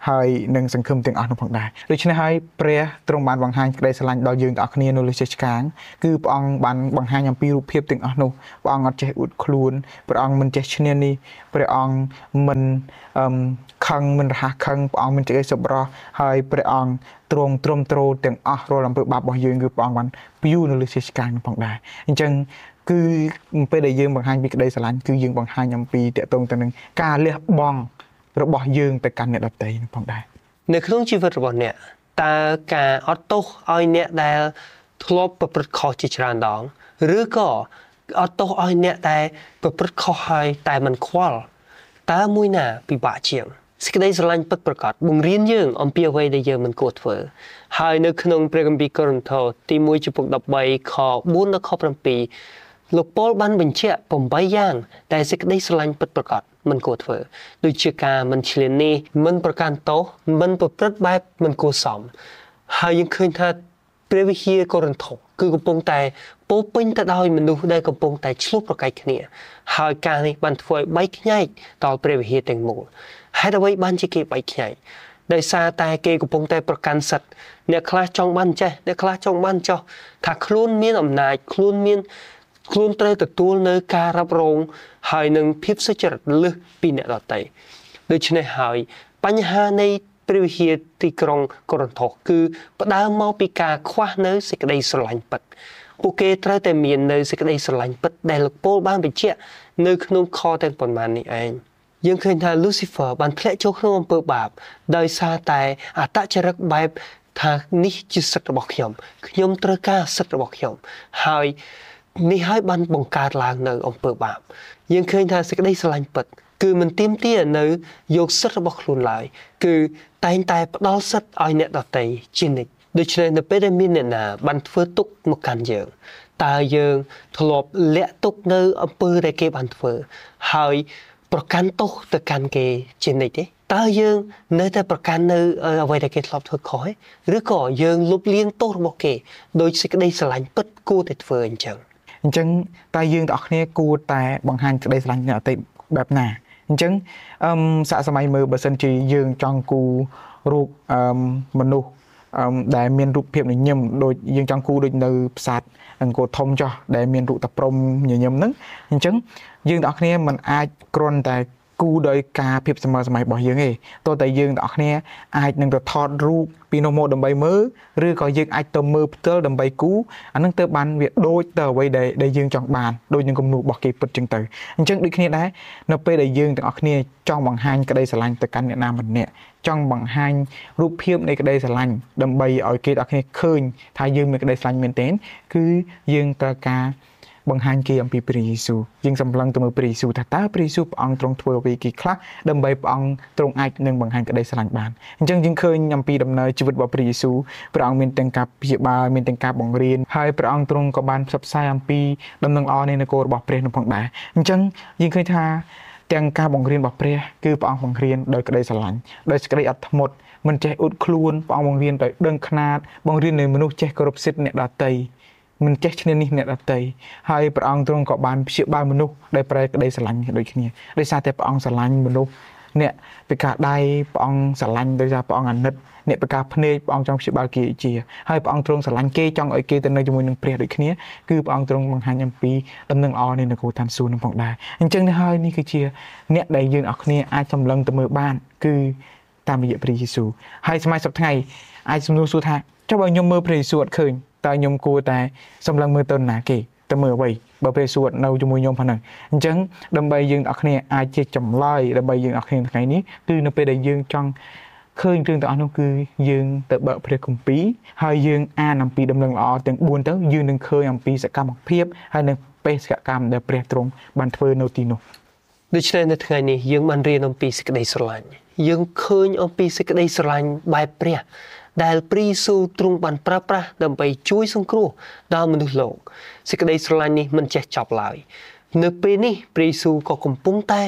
ហើយនឹងសង្ឃឹមទាំងអស់នោះផងដែរដូច្នេះហើយព្រះទ្រង់បានបង្ហាញក្តីស្រឡាញ់ដល់យើងទាំងអស់គ្នានៅលើសេចក្ដីគឺព្រះអង្គបានបង្ហាញអំពីរូបភាពទាំងអស់នោះព្រះអង្គអត់ចេះអួតខ្លួនព្រះអង្គមិនចេះឈ្នានីសព្រះអង្គមិនអឹមខឹងមិនរហ័សខឹងព្រះអង្គមិនចេះសប្បុរសហើយព្រះអង្គទ្រង់ទ្រាំទ្រទាំងអស់រាល់អំពើបាបរបស់យើងគឺព្រះអង្គបានព្យួរនៅលើសេចក្ដីនោះផងដែរអញ្ចឹងគឺពេលដែលយើងបង្ហាញពីក្តីស្រឡាញ់គឺយើងបង្ហាញអំពីតកតងទៅនឹងការលះបង់របស់យើងទៅកាន់អ្នកដទៃនោះផងដែរនៅក្នុងជីវិតរបស់អ្នកតើការអត់ទោសឲ្យអ្នកដែលធ្លាប់ប្រព្រឹត្តខុសជាច្រើនដងឬក៏អត់ទោសឲ្យអ្នកដែលប្រព្រឹត្តខុសហើយតែមិនខ្វល់តើមួយណាពិបាកជាងសេចក្តីស្រឡាញ់ពិតប្រាកដបង្រៀនយើងអំពីអ្វីដែលយើងមិនគួរធ្វើហើយនៅក្នុងព្រះគម្ពីរកូរិនថូសទីមួយចំពុកដប់បីខបួនដល់ខប្រាំពីរលោកប៉ូលបានបញ្ជាក់ប្រាំបីយ៉ាងដែលសេចក្តីស្រឡាញ់ពិតប្រាកដមិនគួរធ្វើដូចជាការមិនឈ្លាននេះមិនប្រកាន់ទោសមិនប្រព្រឹត្តបែបមិនគួរសមហើយយើងឃើញថាព្រះវិហារកូរិនថូសគឺកំពុងតែពោពេញទៅដោយមនុស្សដែលកំពុងតែឆ្លោះប្រកែកគ្នាហើយការនេះបានធ្វើឲ្យបែកខ្ញែកដល់ព្រះវិហារទាំងមូលហេតុអ្វីបានជាគេបែកខ្ញែកដោយសារតែគេកំពុងតែប្រកាន់សិទ្ធិអ្នកខ្លះចង់បានចេះអ្នកខ្លះចង់បានចោះថាខ្លួនមានអំណាចខ្លួនមានខ្លួនត្រូវទទួលនៅការរ៉ាប់រងហើយនឹងភាពសុចរិតលើសពីអ្នកដទៃដូច្នេះហើយបញ្ហានៃព្រះវិហារទីក្រុងកូរិនថូសគឺផ្ដើមមកពីការខ្វះនៅសេចក្តីស្រឡាញ់ពិតពួកគេត្រូវតែមាននៅសេចក្តីស្រឡាញ់ពិតដែលលោកប៉ូលបានបញ្ជាក់នៅក្នុងខទាំងប៉ុន្មាននេះឯងយើងឃើញថា Lucifer បានធ្លាក់ចូលក្នុងអំពើបាបដោយសារតែអត្តចរិតបែបថានេះជាសិទ្ធិរបស់ខ្ញុំខ្ញុំត្រូវការសិទ្ធិរបស់ខ្ញុំហើយនេះហើយបានបង្កើតឡើងនៅអំពើបាបយើងឃើញថាសេចក្តីស្រឡាញ់ពិតគឺមិនទាមទារនៅយកសិទ្ធិរបស់ខ្លួនឡើយគឺតែងតែផ្ដល់សិទ្ធិឲ្យអ្នកដទៃជានិច្ចដូច្នេះនៅពេលដែលមានអ្នកណាបានធ្វើទុកមកកាន់យើងតើយើងធ្លាប់លាក់ទុកនៅអំពើដែលគេបានធ្វើហើយប្រកាន់ទោសទៅកាន់គេជានិច្ចទេតើយើងនៅតែប្រកាន់នៅអ្វីដែលគេធ្លាប់ធ្វើខុសឬក៏យើងលុបលាងទោសរបស់គេដោយសេចក្តីស្រឡាញ់ពិតគួរតែធ្វើអញ្ចឹងអញ្ចឹងតើយើងទាំងអស់គ្នាគួរតែបង្ហាញក្តីស្រឡាញ់អ្នកដទៃបែបណាអញ្ចឹងអឺសាកសម័យមើលបើសិនជាយើងចង់គូរូបអឺមនុស្សអឺដែលមានរូបភាពញញឹមដូចយើងចង់គូដូចនៅផ្សារអង្គរធំចោះដែលមានរូបតាព្រំញញឹមហ្នឹងអញ្ចឹងយើងទាំងអស់គ្នាមិនអាចគ្រាន់តែគូដោយការភាពសម័យសម័យរបស់យើងទេតើតែយើងទាំងអស់គ្នាអាចនឹងទៅថតរូបពីនោះមកដើម្បីមើលឬក៏យើងអាចទៅមើលផ្ទាល់ដើម្បីគូអានឹងទៅបានវាដូចទៅអ្វីដែលដែលយើងចង់បានដូចនឹងគំនូររបស់គេពិតចឹងទៅអញ្ចឹងដូចគ្នាដែរនៅពេលដែលយើងទាំងអស់គ្នាចង់បង្ហាញក្តីស្រឡាញ់ទៅកាន់អ្នកណាម្នាក់ចង់បង្ហាញរូបភាពនៃក្តីស្រឡាញ់ដើម្បីឲ្យគេទាំងអស់គ្នាឃើញថាយើងមានក្តីស្រឡាញ់មែនទែនគឺយើងត្រូវការបង្ហាញគេអំពីព្រះយេស៊ូវយើងសម្លឹងទៅមើលព្រះយេស៊ូវថាតើព្រះយេស៊ូវព្រះអង្គទ្រង់ធ្វើអ្វីគេខ្លះដើម្បីព្រះអង្គទ្រង់អាចនឹងបង្ហាញក្តីស្រឡាញ់បានអញ្ចឹងយើងឃើញអំពីដំណើរជីវិតរបស់ព្រះយេស៊ូវព្រះអង្គមានទាំងការព្យាបាលមានទាំងការបង្រៀនហើយព្រះអង្គទ្រង់ក៏បានផ្សព្វផ្សាយអំពីដំណឹងល្អនៃនគររបស់ព្រះនោះផងដែរអញ្ចឹងយើងឃើញថាទាំងការបង្រៀនរបស់ព្រះគឺព្រះអង្គបង្រៀនដោយក្តីស្រឡាញ់ដោយសេចក្តីអត់ធ្មត់មិនចេះអួតខ្លួនព្រះអង្គបង្រៀនដោយដឹងខ្នាតបង្រៀនឲ្យមនុស្សចេះគោរពសិទ្ធិអ្នកដទៃមិនចេះឈ្នានីសអ្នកដទៃហើយព្រះអង្គទ្រង់ក៏បានព្យាបាលមនុស្សដែលប្រែក្តីស្រឡាញ់ដូចគ្នាដោយសារតែព្រះអង្គស្រឡាញ់មនុស្សអ្នកពិការដៃព្រះអង្គស្រឡាញ់ដោយសារព្រះអង្គអាណិតអ្នកពិការភ្នែកព្រះអង្គចង់ព្យាបាលគេជាហើយព្រះអង្គទ្រង់ស្រឡាញ់គេចង់ឲ្យគេទៅនៅជាមួយនឹងព្រះដូចគ្នាគឺព្រះអង្គទ្រង់បង្ហាញអំពីដំណឹងល្អនៃនគរឋានសួគ៌នឹងផងដែរអញ្ចឹងនេះហើយនេះគឺជាអ្នកដែលយើងអរគ្នាអាចសម្លឹងទៅមើលបានគឺតាមរយៈព្រះយេស៊ូវហើយសម័យសប្តាហ៍ថ្ងៃអាចសំណួរសួរថាចុះបើខ្ញុំមើលព្រះយេស៊ូវអត់ឃើញតើខ្ញុំគួរតែសម្លឹងមើលទៅណាគេទៅមើលអ្វីបើព្រះយេស៊ូវនៅជាមួយខ្ញុំផងហ្នឹងអញ្ចឹងដើម្បីយើងអ្នកគ្នាអាចជាចម្លើយដើម្បីយើងអ្នកគ្នាថ្ងៃនេះគឺនៅពេលដែលយើងចង់ឃើញរឿងទាំងអស់នោះគឺយើងទៅបើកព្រះគម្ពីរហើយយើងអានអំពីដំណឹងល្អទាំងបួនទៅយើងនឹងឃើញអំពីសកម្មភាពហើយនឹងបេសកកម្មដែលព្រះទ្រង់បានធ្វើនៅទីនោះដូច្នេះនៅថ្ងៃនេះយើងបានរៀនអំពីសេចក្តីស្រឡាញ់យើងឃើញអំពីសេចក្តីស្រឡាញ់បែបព្រះដែលព្រះយេស៊ូវទ្រង់បានប្រើប្រាស់ដើម្បីជួយសង្គ្រោះដល់មនុស្សលោកសេចក្តីស្រឡាញ់នេះមិនចេះចប់ឡើយនៅពេលនេះព្រះយេស៊ូវក៏កំពុងតែ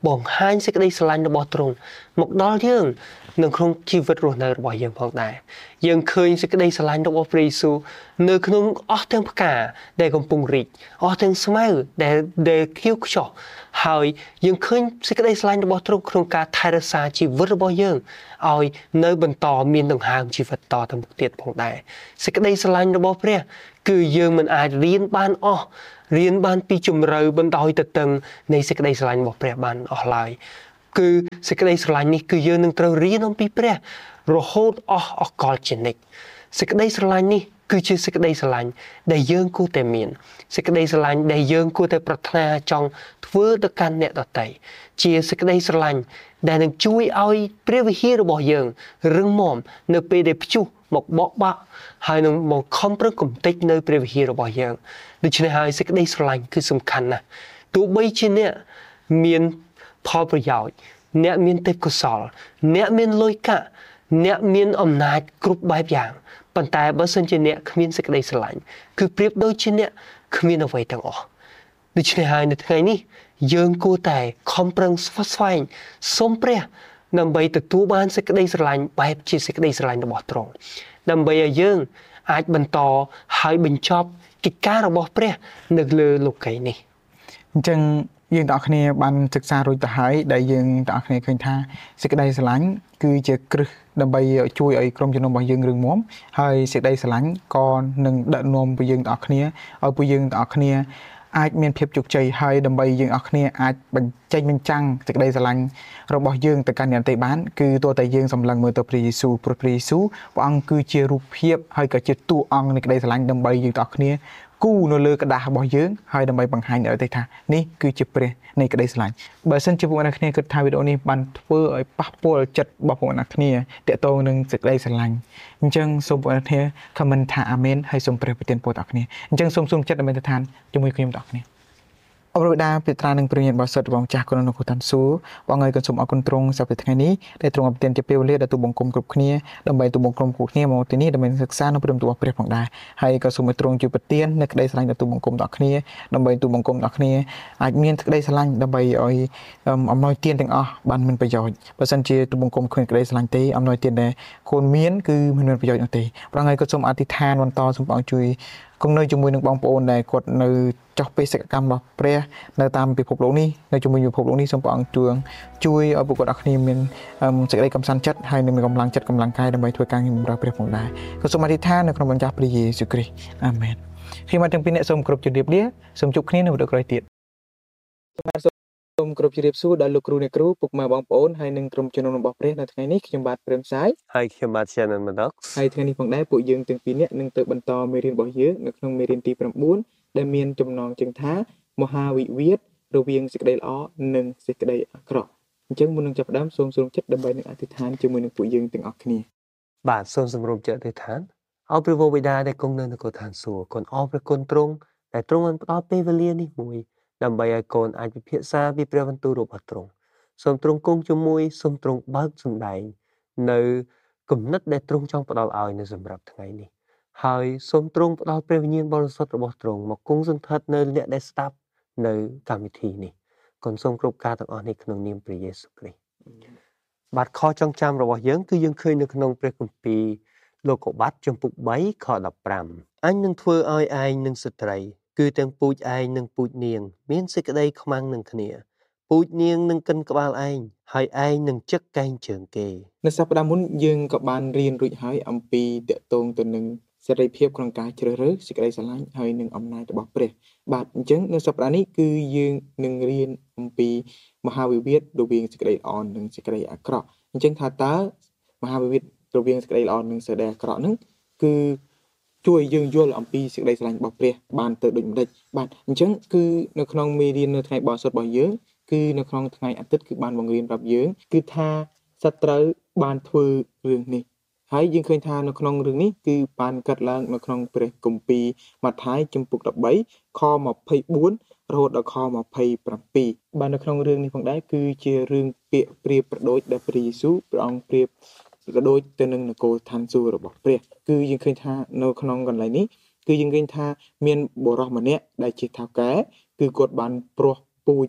បងហាញសេចក្តីស្រឡាញ់របស់ទ្រង់មកដល់យើងនៅក្នុងជីវិតរស់នៅរបស់យើងផងដែរយើងឃើញសេចក្តីស្រឡាញ់របស់ព្រះយេស៊ូវនៅក្នុងអស់ទាំងផ្កាដែលកំពុងរីកអស់ទាំងស្មៅដែលដែលខៀវខ្ចោះហើយយើងឃើញសេចក្តីស្រឡាញ់របស់ទ្រង់ក្នុងការថែរក្សាជីវិតរបស់យើងឲ្យនៅបន្តមានដង្ហើមជីវិតតទៅមុខទៀតផងដែរសេចក្តីស្រឡាញ់របស់ព្រះគឺយើងមិនអាចរៀនបានអស់រៀនបានពីជំរឿបណ្ដោយទៅតឹងនៃសេចក្តីស្រឡាញ់របស់ព្រះបានអស់ឡើយគឺសេចក្តីស្រឡាញ់នេះគឺយើងនឹងត្រូវរៀនអំពីព្រះរហូតអស់អកលជានិច្ចសេចក្តីស្រឡាញ់នេះគឺជាសេចក្តីស្រឡាញ់ដែលយើងគួរតែមានសេចក្តីស្រឡាញ់ដែលយើងគួរតែប្រាថ្នាចង់ធ្វើទៅកាន់អ្នកដទៃជាសេចក្តីស្រឡាញ់ដែលនឹងជួយឲ្យព្រះវិហាររបស់យើងរឹងមាំនៅពេលដែលព្យុះមកបក់បាក់ហើយនឹងមកខំប្រឹងកំទេចនៅព្រះវិហាររបស់យើងដូច្នេះហើយសេចក្តីស្រឡាញ់គឺសំខាន់ណាស់ទោះបីជាអ្នកមានផលប្រយោជន៍អ្នកមានទេពកោសល្យអ្នកមានលុយកាក់អ្នកមានអំណាចគ្រប់បែបយ៉ាងប៉ុន្តែបើសិនជាអ្នកគ្មានសេចក្តីស្រឡាញ់គឺប្រៀបដូចជាអ្នកគ្មានអ្វីទាំងអស់ដូច្នេះហើយនៅថ្ងៃនេះយើងគួរតែខំប្រឹងស្វែងស្វែងសូមព្រះដើម្បីទទួលបានសេចក្តីស្រឡាញ់បែបជាសេចក្តីស្រឡាញ់របស់ទ្រង់ដើម្បីឲ្យយើងអាចបន្តហើយបញ្ចប់កិច្ចការរបស់ព្រះនៅលើលោកីយ៍នេះអញ្ចឹងយើងទាំងអស់គ្នាបានសិក្សារួចទៅហើយដែលយើងទាំងអស់គ្នាឃើញថាសេចក្តីស្រឡាញ់គឺជាគ្រឹះដើម្បីជួយឲ្យក្រុមជំនុំរបស់យើងរឹងមាំហើយសេចក្តីស្រឡាញ់ក៏នឹងដឹកនាំពួកយើងទាំងអស់គ្នាឲ្យពួកយើងទាំងអស់គ្នាអាចមានភាពជោគជ័យហើយដើម្បីយើងអស់គ្នាអាចបញ្ចេញបញ្ចាំងសេចក្តីស្រឡាញ់របស់យើងទៅកាន់អ្នកដទៃបានគឺទោះតែយើងសម្លឹងមើលទៅព្រះយេស៊ូវព្រោះព្រះយេស៊ូវព្រះអង្គគឺជារូបភាពហើយក៏ជាតួអង្គនៃក្តីស្រឡាញ់ដើម្បីយើងទាំងអស់គ្នាគូនៅលើក្តាររបស់យើងហើយដើម្បីបង្ហាញឲ្យថានេះគឺជាព្រះនៃក្តីស្រឡាញ់បើសិនជាពួកអ្នកគ្នាគិតថាវីដេអូនេះបានធ្វើឲ្យប៉ះពាល់ចិត្តរបស់ពួកអ្នកគ្នាទាក់ទងនឹងសេចក្តីស្រឡាញ់អញ្ចឹងសូមពួកអ្នកគ្នាខមមិនថាអាមែនហើយសូមព្រះប្រទានពរដល់អ្នកគ្នាអញ្ចឹងសូមសូមចិត្តដើម្បីទៅឋានជាមួយខ្ញុំទាំងអស់គ្នាអរគុណដាពេត្រានិងព្រះញាតិបរិសុទ្ធរបស់ចាស់គុណនៅគុណតាន់សួរបងហើយក៏សូមអរគុណទ្រង់សម្រាប់ថ្ងៃនេះដែលទ្រង់ប្រទានជាពេលវេលាដល់ទូបង្គំគ្រប់គ្នាដើម្បីទូបង្គំគ្រប់គ្នាមកទីនេះដើម្បីសិក្សានៅព្រមរបស់ព្រះផងដែរហើយក៏សូមឲ្យទ្រង់ជួយប្រទាននៅក្តីស្រឡាញ់ដល់ទូបង្គំដល់គ្នាដើម្បីទូបង្គំដល់គ្នាអាចមានក្តីស្រឡាញ់ដើម្បីឲ្យអំណោយទានទាំងអស់បានមានប្រយោជន៍បើសិនជាទូបង្គំគ្មានក្តីស្រឡាញ់ទេអំណោយទានដែលខ្លួនមានគឺមិនមានប្រយោជន៍នោះទេប្រងហើយក៏សូមអធិដ្ឋានបន្តសូមបងជួយគង់នៅជាមួយនឹងបងប្អូនដែលគាត់នៅចោះបេសកកម្មរបស់ព្រះនៅតាមពិភពលោកនេះនៅជាមួយពិភពលោកនេះសូមព្រះអង្គជួយជួយឲ្យពួកគាត់អរគ្នាមានសេចក្តីកំសាន្តចិត្តហើយនឹងមានកម្លាំងចិត្តកម្លាំងកាយដើម្បីធ្វើការងារបម្រើព្រះផងដែរក៏សូមអធិដ្ឋាននៅក្នុងព្រះព្រះយេស៊ូវគ្រីស្ទអាមែនខ្ញុំមកទាំងពីរអ្នកសូមគោរពជម្រាបលាសូមជួបគ្នានៅវីដេអូក្រោយទៀតសូមគោរពជម្រាបសួរដល់លោកគ្រូអ្នកគ្រូពុកម៉ែបងប្អូនហើយនឹងក្រុមជំនុំរបស់ព្រះនៅថ្ងៃនេះខ្ញុំបាទព្រឹមសាយហើយខ្ញុំបាទជានមដកហើយថ្ងៃនេះផងដែរពួកយើងទាំងពីរនាក់នឹងទៅបន្តមេរៀនរបស់យើងនៅក្នុងមេរៀនទី៩ដែលមានចំណងជើងថាមហាវិវាទរវាងសេចក្តីល្អនិងសេចក្តីអាក្រក់អញ្ចឹងមុននឹងចាប់ផ្ដើមសូមសូមចិត្តដើម្បីនឹងអធិដ្ឋានជាមួយនឹងពួកយើងទាំងអស់គ្នាបាទសូមសម្រុំចិត្តអធិដ្ឋានអោព្រះបិតាដែលគង់នៅនគរឋានសួគ៌គុណអរព្រះគុណទ្រង់ដែលទ្រង់បានផ្ដល់ពេលវេលានេះមួយដើម្បីឲ្យកូនអាចពិភាក្សាពីព្រះបន្ទូលរបស់ទ្រង់សូមទ្រង់គង់ជាមួយសូមទ្រង់បើកសម្ដែងនៅគំនិតដែលទ្រង់ចង់ផ្ដល់ឲ្យនៅសម្រាប់ថ្ងៃនេះហើយសូមទ្រង់ផ្ដល់ព្រះវិញ្ញាណបរិសុទ្ធរបស់ទ្រង់មកគង់សង្កត់នៅអ្នកដែលស្ដាប់នៅកម្មវិធីនេះគុណសូមគ្រប់ការទាំងអស់នេះក្នុងនាមព្រះយេស៊ូវគ្រីស្ទបាទខចងចាំរបស់យើងគឺយើងឃើញនៅក្នុងព្រះគម្ពីរលោកុបាទជំពូកបីខដប់ប្រាំអញនឹងធ្វើឲ្យឯងនិងស្ត្រីគឺទាំងពូជឯងនិងពូជនាងមានសេចក្តីខ្មាំងនឹងគ្នាពូជនាងនឹងកិនក្បាលឯងហើយឯងនឹងចឹកកែងជើងគេនៅសប្តាហ៍មុនយើងក៏បានរៀនរួចហើយអំពីតកតងទៅនឹងសេរីភាពក្នុងការជ្រើសរើសសេចក្តីស្រឡាញ់ហើយនឹងអំណាចរបស់ព្រះបាទអញ្ចឹងនៅសប្តាហ៍នេះគឺយើងនឹងរៀនអំពីមហាវិវាទរវាងសេចក្តីល្អនិងសេចក្តីអាក្រក់អញ្ចឹងថាតើមហាវិវាទរវាងសេចក្តីល្អនិងសេចក្តីអាក្រក់ហ្នឹងគឺជួយយើងយល់អំពីសេចក្តីស្រឡាញ់របស់ព្រះបានទៅដូចម្តេចបាទអញ្ចឹងគឺនៅក្នុងមេរៀននៅថ្ងៃបរិសុទ្ធរបស់យើងគឺនៅក្នុងថ្ងៃអាទិត្យគឺបានបង្រៀនប្រាប់យើងគឺថាសត្រូវបានធ្វើរឿងនេះហើយយើងឃើញថានៅក្នុងរឿងនេះគឺបានកាត់ឡើងនៅក្នុងព្រះគម្ពីរម៉ាថាយជំពូកដប់បីខម្ភៃបួនរហូតដល់ខម្ភៃប្រាំពីរបាទនៅក្នុងរឿងនេះផងដែរគឺជារឿងពាក្យប្រៀបប្រដូចដែលព្រះយេស៊ូវព្រះអង្គប្រៀបក៏ដូចទៅនឹងនគរឋានសួគ៌របស់ព្រះគឺយើងឃើញថានៅក្នុងកន្លែងនេះគឺយើងឃើញថាមានបុរសម្នាក់ដែលជាថៅកែគឺគាត់បានព្រោះពូជ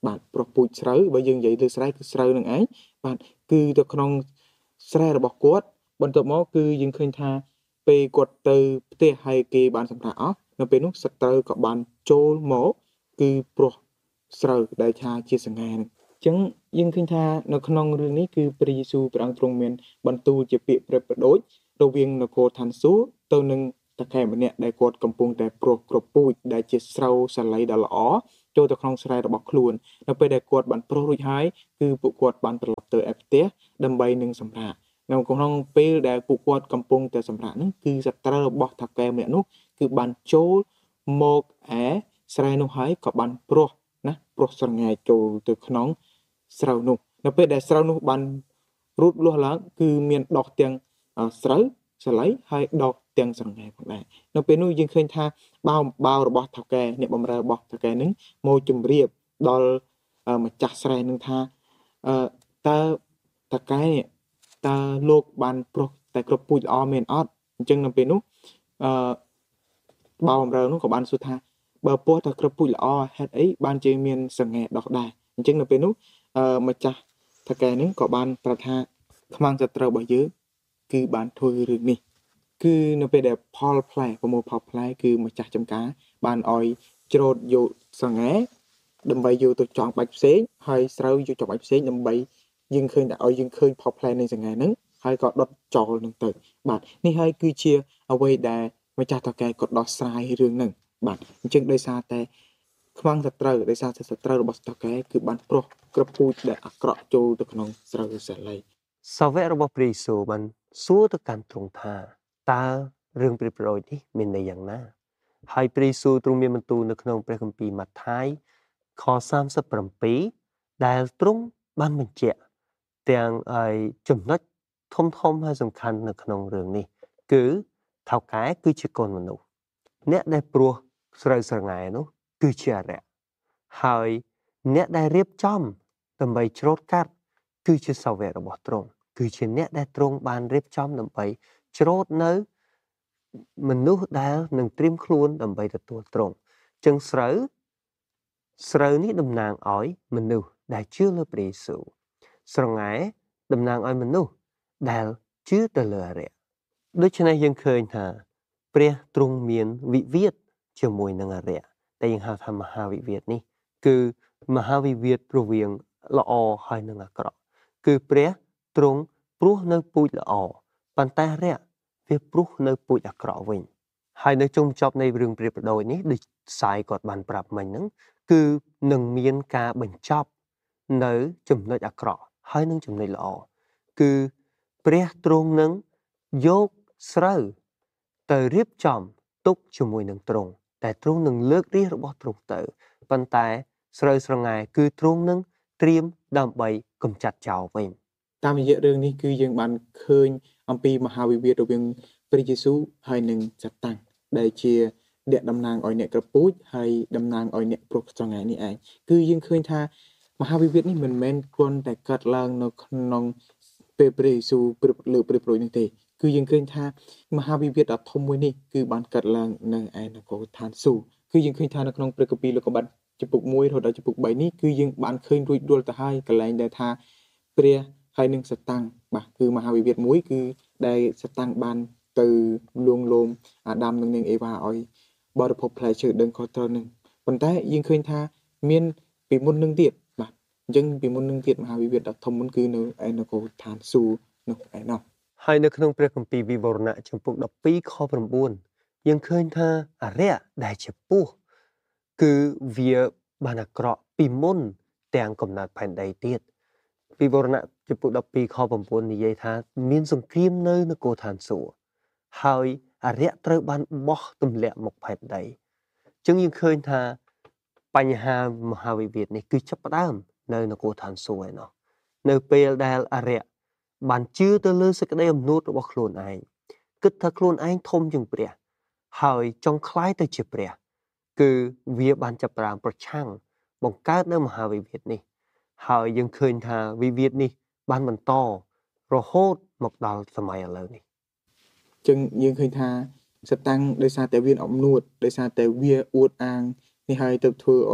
បាទប្រុសពូជស្រូវបើយើងនិយាយលើស្រែគឺស្រូវនឹងឯងបាទគឺទៅក្នុងស្រែរបស់គាត់បន្ទាប់មកគឺយើងឃើញថាពេលគាត់ទៅផ្ទះហើយគេបានសម្រាប់អស់នៅពេលនោះសត្រូវក៏បានចូលមកគឺប្រុសស្រូវដែលថាជាសង្ហានឹងអញ្ចឹងយើងឃើញថានៅក្នុងរឿងនេះគឺព្រះយេស៊ូវព្រះអង្គទ្រង់មានបន្ទូលជាពាក្យប្រាប់ប្រដូចរវាងនគរឋានសួគ៌ទៅនឹងតកែម្នាក់ដែលគាត់កំពុងតែប្រុសគ្រប់ពូជដែលជាស្រូវសាលីដ៏ល្អចូលទៅក្នុងស្រែរបស់ខ្លួននៅពេលដែលគាត់បានប្រុសរួចហើយគឺពួកគាត់បានត្រឡប់ទៅឯផ្ទះដើម្បីនឹងសម្រាកនៅក្នុងពេលដែលពួកគាត់កំពុងតែសម្រាកហ្នឹងគឺសត្រូវរបស់តកែម្នាក់នោះគឺបានចូលមកឯស្រែនោះហើយក៏បានប្រុសណាប្រុសស្រងាយចូលទៅក្នុងស្រូវនោះនៅពេលដែលស្រូវនោះបានរូតលាស់ឡើងគឺមានដុះទាំងស្រូវសាលីហើយដុះទាំងស្រងាយផងដែរនៅពេលនោះយើងឃើញថាបាវបាវរបស់ថៅកែអ្នកបម្រើរបស់ថៅកែនឹងមកជម្រាបដល់ម្ចាស់ស្រែនឹងថាអឺតើថៅកែតើលោកបានប្រុសតែគ្រប់ពូជល្អមែនអត់អញ្ចឹងនៅពេលនោះអឺបាវបម្រើនោះក៏បានសួរថាបើពោះតែគ្រប់ពូជល្អហេតុអីបានជាមានសង្ហេដុះដែរអញ្ចឹងនៅពេលនោះអឺម្ចាស់ថៅកែនឹងក៏បានប្រាប់ថាខ្មាំងសត្រូវរបស់យើងគឺបានធ្វើរឿងនេះគឺនៅពេលដែលផលផ្លែប្រមូលផលផ្លែគឺម្ចាស់ចំការបានឲ្យច្រូតយកសង្ហេដើម្បីយកទៅចងបាច់ផ្សេងហើយស្រូវយកចងបាច់ផ្សេងដើម្បីយើងឃើញតែឲ្យយើងឃើញផលផ្លែនៃសង្ហេហ្នឹងហើយក៏ដុតចោលនឹងទៅបាទនេះហើយគឺជាអ្វីដែលម្ចាស់តកែគាត់ដោះស្រាយរឿងហ្នឹងបាទអញ្ចឹងដោយសារតែខ្មាំងសត្រូវដោយសារតែសត្រូវរបស់តកែគឺបានប្រុសគ្រប់ពូជដែលអាក្រក់ចូលទៅក្នុងស្រូវសាលីសាវករបស់ព្រះយេស៊ូវបានសួរទៅកាន់ទ្រង់ថាតើរឿងព្រះប្រដូចនេះមានន័យយ៉ាងណាហើយព្រះយេស៊ូវទ្រង់មានបន្ទូលនៅក្នុងព្រះគម្ពីរម៉ាថាយខសាមសិបប្រាំពីរដែលទ្រង់បានបញ្ជាក់ទាំងឲ្យចំណុចធំធំហើយសំខាន់នៅក្នុងរឿងនេះគឺថៅកែគឺជាកូនមនុស្សអ្នកដែលព្រោះស្រូវស្រងាយនោះគឺជាអរិយហើយអ្នកដែលរៀបចំដើម្បីច្រូតកាត់គឺជាសាវករបស់ទ្រង់គឺជាអ្នកដែលទ្រង់បានរៀបចំដើម្បីច្រូតនៅមនុស្សដែលនឹងត្រៀមខ្លួនដើម្បីទទួលទ្រង់ចឹងស្រូវស្រូវនេះតំណាងឲ្យមនុស្សដែលជឿលើព្រះយេស៊ូវស្រងាយតំណាងឲ្យមនុស្សដែលជឿទៅលើអរិយដូច្នេះយើងឃើញថាព្រះទ្រង់មានវិវាទជាមួយនឹងអរិយតែយើងហៅថាមហាវិវាទនេះគឺមហាវិវាទរវាងល្អហើយនិងអាក្រក់គឺព្រះទ្រង់ព្រោះនៅពូជល្អប៉ុន្តែអរិយវាព្រោះនៅពូជអាក្រក់វិញហើយនៅចុងចប់នៃរឿងព្រះប្រដូចនេះដូចផ្សាយគាត់បានប្រាប់មិញហ្នឹងគឺនឹងមានការបញ្ចប់នៅចំណុចអាក្រក់ហើយនឹងចំណុចល្អគឺព្រះទ្រង់នឹងយកស្រូវទៅរៀបចំទុកជាមួយនឹងទ្រង់តែទ្រង់នឹងលើករាជរបស់ទ្រង់ទៅប៉ុន្តែស្រូវស្រងាយគឺទ្រង់នឹងត្រៀមដើម្បីកម្ចាត់ចោលវិញតាមរយៈរឿងនេះគឺយើងបានឃើញអំពីមហាវិវាទរវាងព្រះយេស៊ូវហើយនិងសាតាំងដែលជាអ្នកតំណាងឲ្យអ្នកក្រពូជហើយតំណាងឲ្យអ្នកប្រុសស្រងាយនេះឯងគឺយើងឃើញថាមហាវិវាទនេះមិនមែនគ្រាន់តែកើតឡើងនៅក្នុងពេលព្រះយេស៊ូវលើព្រះប្រដូចនេះទេគឺយើងឃើញថាមហាវិវាទដ៏ធំមួយនេះគឺបានកើតឡើងនៅឯនគរឋានសួគ៌គឺយើងឃើញថានៅក្នុងព្រះគម្ពីរលោកុបាទចំពុកមួយរហូតដល់ចំពុកបីនេះគឺយើងបានឃើញរួចរាល់ទៅហើយកន្លែងដែលថាព្រះហើយនឹងសាតាំងបាទគឺមហាវិវាទមួយគឺដែលសាតាំងបានទៅលួងលោមអាដាមនិងនាងអេវ៉ាឲ្យបរិភោគផ្លែឈើដឹងខុសត្រូវនឹងប៉ុន្តែយើងឃើញថាមានពីមុននឹងទៀតបាទអញ្ចឹងពីមុននឹងទៀតមហាវិវាទដ៏ធំមុនគឺនៅឯនគរឋានសួគ៌នោះឯណោះហើយនៅក្នុងព្រះគម្ពីរវិវរណៈចំពុកដប់ពីរខប្រាំបួនយើងឃើញថាអរិយដែលជាពស់គឺវាបានអាក្រក់ពីមុនទាំងកំណើតផែនដីទៀតវិវរណៈចំពុកដប់ពីរខប្រាំបួននិយាយថាមានសង្គ្រាមនៅនគរឋានសួគ៌ហើយអរិយត្រូវបានបោះទម្លាក់មកផែនដីអញ្ចឹងយើងឃើញថាបញ្ហាមហាវិវាទនេះគឺចាប់ផ្ដើមនៅនគរឋានសួគ៌ឯណោះនៅពេលដែលអរិយបានជឿទៅលើសេចក្តីអំណួតរបស់ខ្លួនឯងគិតថាខ្លួនឯងធំជាងព្រះហើយចង់ក្លាយទៅជាព្រះគឺវាបានចាប់ផ្ដើមប្រឆាំងបង្កើតនៅមហាវិវាទនេះហើយយើងឃើញថាវិវាទនេះបានបន្តរហូតមកដល់សម័យឥឡូវនេះអញ្ចឹងយើងឃើញថាសាតាំងដោយសារតែវាអំនួតដោយសារតែវាអួតអាងនេះហើយទៅធ្វើឲ្យ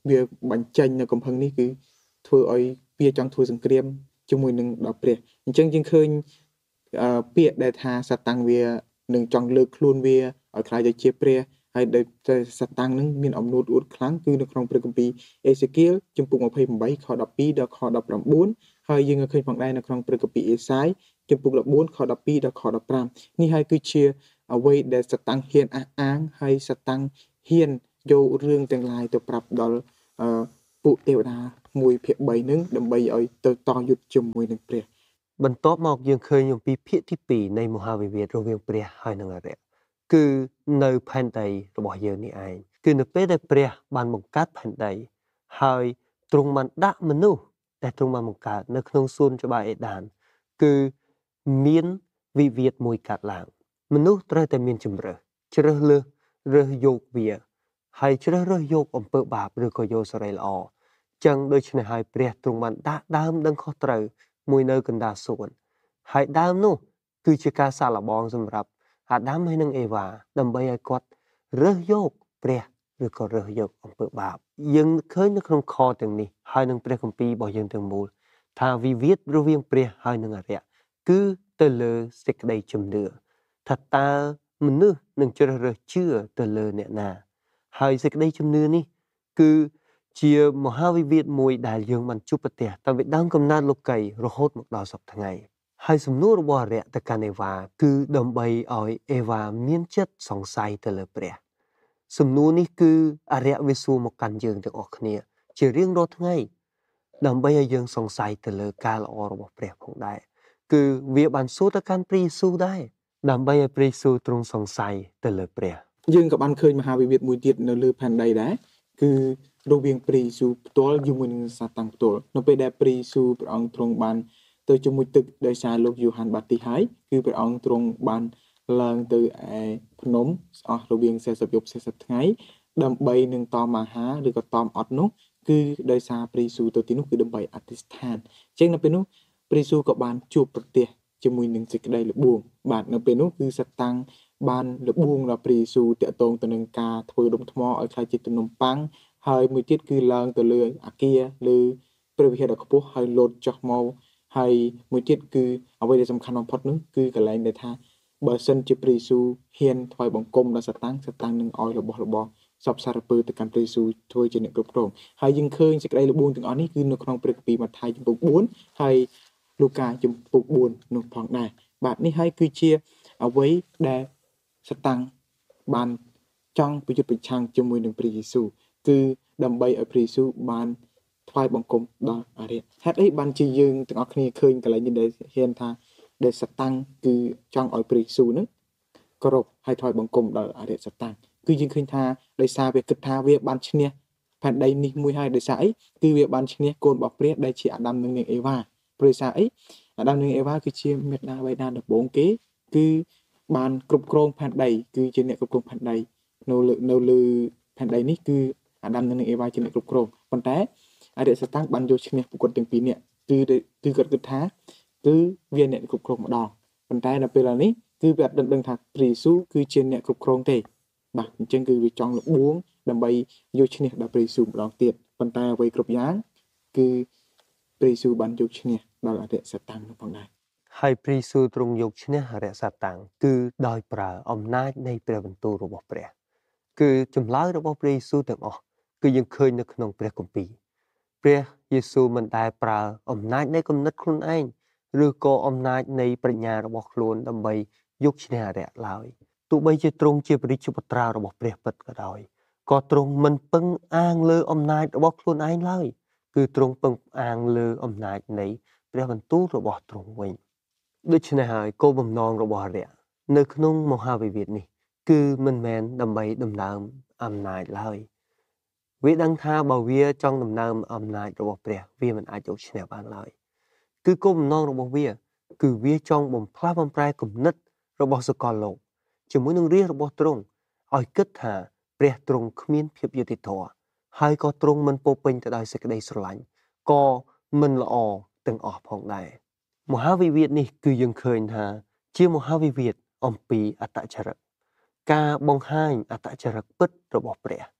វាបញ្ចេញនៅកំហឹងនេះគឺធ្វើឲ្យវាចង់ធ្វើសង្គ្រាមជាមួយនឹងដល់ព្រះអញ្ចឹងយើងឃើញអឺពាក្យដែលថាសតាំងវានឹងចង់លើកខ្លួនវាឲ្យខ្លាចទៅជាព្រះហើយដោយសតាំងនឹងមានអំណួតអួតខ្លាំងគឺនៅក្នុងព្រះគម្ពីរអេសេគៀលជំពូកยี่สิบแปดខ12ដល់ខ19ហើយយើងក៏ឃើញផងដែរនៅក្នុងព្រះគម្ពីរអេសាយជំពូកfourteenខ12ដល់ខfifteenនេះហើយគឺជាអ្វីដែលសតាំងហ៊ានអះអាងហើយសតាំងហ៊ានយករឿងទាំងឡាយទៅប្រាប់ដល់អឺពួកទេវតាoneភាគthreeនឹងដើម្បីឲ្យទៅតយុទ្ធជាមួយនឹងព្រះបន្ទាប់មកយើងឃើញអំពីភាគទីtwoនៃមហាវិវាទរវាងព្រះហើយនិងអរិយគឺនៅផែនដីរបស់យើងនេះឯងគឺនៅពេលដែលព្រះបានបង្កើតផែនដីហើយទ្រង់បានដាក់មនុស្សដែលទ្រង់បានបង្កើតនៅក្នុងសួនច្បារអេដានគឺមានវិវាទមួយកើតឡើងមនុស្សត្រូវតែមានជំរើសជ្រើសរើសរើសយកវាហើយជ្រើសរើសយកអំពើបាបឬក៏យកសេរីល្អចឹងដូច្នេះហើយព្រះទ្រង់បានដាក់ដើមដឹងខុសត្រូវមួយនៅកណ្ដាលសួនហើយដើមនោះគឺជាការសាកល្បងសម្រាប់អាដាមហើយនិងអេវ៉ាដើម្បីឲ្យគាត់រើសយកព្រះឬក៏រើសយកអំពើបាបយើងឃើញនៅក្នុងខទាំងនេះហើយនឹងព្រះគម្ពីររបស់យើងទាំងមូលថាវិវាទរវាងព្រះហើយនិងអរិយគឺទៅលើសេចក្តីជំនឿថាតើមនុស្សនឹងជ្រើសរើសជឿទៅលើអ្នកណាហើយសេចក្តីជំនឿនេះគឺជាមហាវិវាទមួយដែលយើងបានជួបប្រទះតាំងពីដើមកំណើតលោកីរហូតមកដល់សព្វថ្ងៃហើយសំណួររបស់អរិយទៅកាន់អេវ៉ាគឺដើម្បីឲ្យអេវ៉ាមានចិត្តសង្ស័យទៅលើព្រះសំណួរនេះគឺអរិយវាសួរមកកាន់យើងទាំងអស់គ្នាជារៀងរាល់ថ្ងៃដើម្បីឲ្យយើងសង្ស័យទៅលើការល្អរបស់ព្រះផងដែរគឺវាបានសួរទៅកាន់ព្រះយេស៊ូវដែរដើម្បីឲ្យព្រះយេស៊ូវទ្រង់សង្ស័យទៅលើព្រះយើងក៏បានឃើញមហាវិវាទមួយទៀតនៅលើផែនដីដែរគឺរវាងព្រះយេស៊ូវផ្ទាល់ជាមួយនឹងសាតាំងផ្ទាល់នៅពេលដែលព្រះយេស៊ូវព្រះអង្គទ្រង់បានទៅជាមួយទឹកដោយសារលោកយូហានបាទីសហើយគឺព្រះអង្គទ្រង់បានឡើងទៅឯភ្នំអស់រវាងfortyយប់fortyថ្ងៃដើម្បីនឹងតមអាហារឬក៏តមអត់នោះគឺដោយសារព្រះយេស៊ូវទៅទីនោះគឺដើម្បីអធិស្ឋានអញ្ចឹងនៅពេលនោះព្រះយេស៊ូវក៏បានជួបប្រទះជាមួយនឹងសេចក្តីល្បួងបាទនៅពេលនោះគឺសតាំងបានល្បួងដល់ព្រះយេស៊ូវតាក់ទងទៅនឹងការធ្វើដុំថ្មឲ្យខ្លាចជាទំនំប៉័ងហើយមួយទៀតគឺឡើងទៅលើអាគារលើព្រះវិហារដ៏ខ្ពស់ហើយលោតចុះមកហើយមួយទៀតគឺអ្វីដែលសំខាន់បំផុតនោះគឺកន្លែងដែលថាបើសិនជាព្រះយេស៊ូវហ៊ានថ្វាយបង្គំដល់សតាំងសតាំងនឹងឲ្យរបស់របរសពសារពើទៅកាន់ព្រះយេស៊ូវធ្វើជាអ្នកគ្រប់គ្រងហើយយើងឃើញសេចក្តីល្បួងទាំងអស់នេះគឺនៅក្នុងព្រះគម្ពីរម៉ាថាយជំពូកfourហើយលូកាជំពូកfourនោះផងដែរបាទនេះហើយគឺជាអ្វីដែលសតាំងបានចង់ប្រយុទ្ធប្រឆាំងជាមួយនឹងព្រះយេស៊ូវគឺដើម្បីឲ្យព្រះយេស៊ូវបានថ្វាយបង្គំដល់អរិយហេតុអីបានជាយើងទាំងអស់គ្នាឃើញកន្លែងនេះដែលហ៊ានថាដែលសតាំងគឺចង់ឲ្យព្រះយេស៊ូវនឹងគោរពហើយថ្វាយបង្គំដល់អរិយសតាំងគឺយើងឃើញថាដោយសារវាគិតថាវាបានឈ្នះផែនដីនេះមួយហើយដោយសារអីគឺវាបានឈ្នះកូនរបស់ព្រះដែលជាអាដាមនិងនាងអេវ៉ាព្រោះដោយសារអីអាដាមនិងអេវ៉ាគឺជាមេដាបៃតាដំបូងគេគឺបានគ្រប់គ្រងផែនដីគឺជាអ្នកគ្រប់គ្រងផែនដីនៅលើនៅលើផែនដីនេះគឺអាដាមនិងនាងអេវ៉ាជាអ្នកគ្រប់គ្រងប៉ុន្តែអរិយសតាំងបានយកឈ្នះពួកគាត់ទាំងពីរនាក់គឺគឺគាត់គិតថាគឺវាអ្នកគ្រប់គ្រងម្ដងប៉ុន្តែនៅពេលនេះគឺវាអត់ដឹងថាព្រះយេស៊ូវគឺជាអ្នកគ្រប់គ្រងទេបាទអញ្ចឹងគឺវាចង់លបួងដើម្បីយកឈ្នះដល់ព្រះយេស៊ូវម្ដងទៀតប៉ុន្តែអ្វីគ្រប់យ៉ាងគឺព្រះយេស៊ូវបានយកឈ្នះដល់អរិយសតាំងនោះផងដែរហើយព្រះយេស៊ូវទ្រង់យកឈ្នះអរិយសតាំងគឺដោយប្រើអំណាចនៃព្រះបន្ទូលរបស់ព្រះគឺចម្លើយរបស់ព្រះយេស៊ូវទាំងអស់គឺយើងឃើញនៅក្នុងព្រះគម្ពីរព្រះយេស៊ូវមិនដែលប្រើអំណាចនៃគំនិតខ្លួនឯងឬក៏អំណាចនៃប្រាជ្ញារបស់ខ្លួនដើម្បីយកឈ្នះអរិយឡើយទោះបីជាទ្រង់ជាព្រះរាជបុត្រារបស់ព្រះពិតក៏ដោយក៏ទ្រង់មិនពឹងអាងលើអំណាចរបស់ខ្លួនឯងឡើយគឺទ្រង់ពឹងអាងលើអំណាចនៃព្រះបន្ទូលរបស់ទ្រង់វិញដូច្នេះហើយគោលបំណងរបស់អរិយនៅក្នុងមហាវិវាទនេះគឺមិនមែនដើម្បីដំណើរអំណាចឡើយវាដឹងថាបើវាចង់ដំណើរអំណាចរបស់ព្រះវាមិនអាចយកឈ្នះបានឡើយគឺគោលបំណងរបស់វាគឺវាចង់បំផ្លាស់បំប្រែគំនិតរបស់សកលលោកជាមួយនឹងរាជរបស់ទ្រង់ឲ្យគិតថាព្រះទ្រង់គ្មានភាពយុត្តិធម៌ហើយក៏ទ្រង់មិនពោពេញទៅដោយសេចក្តីស្រឡាញ់ក៏មិនល្អទាំងអស់ផងដែរមហាវិវាទនេះគឺយើងឃើញថាជាមហាវិវាទអំពីអត្តចរិតការបង្ហាញអត្តចរិតពិតរបស់ព្រះ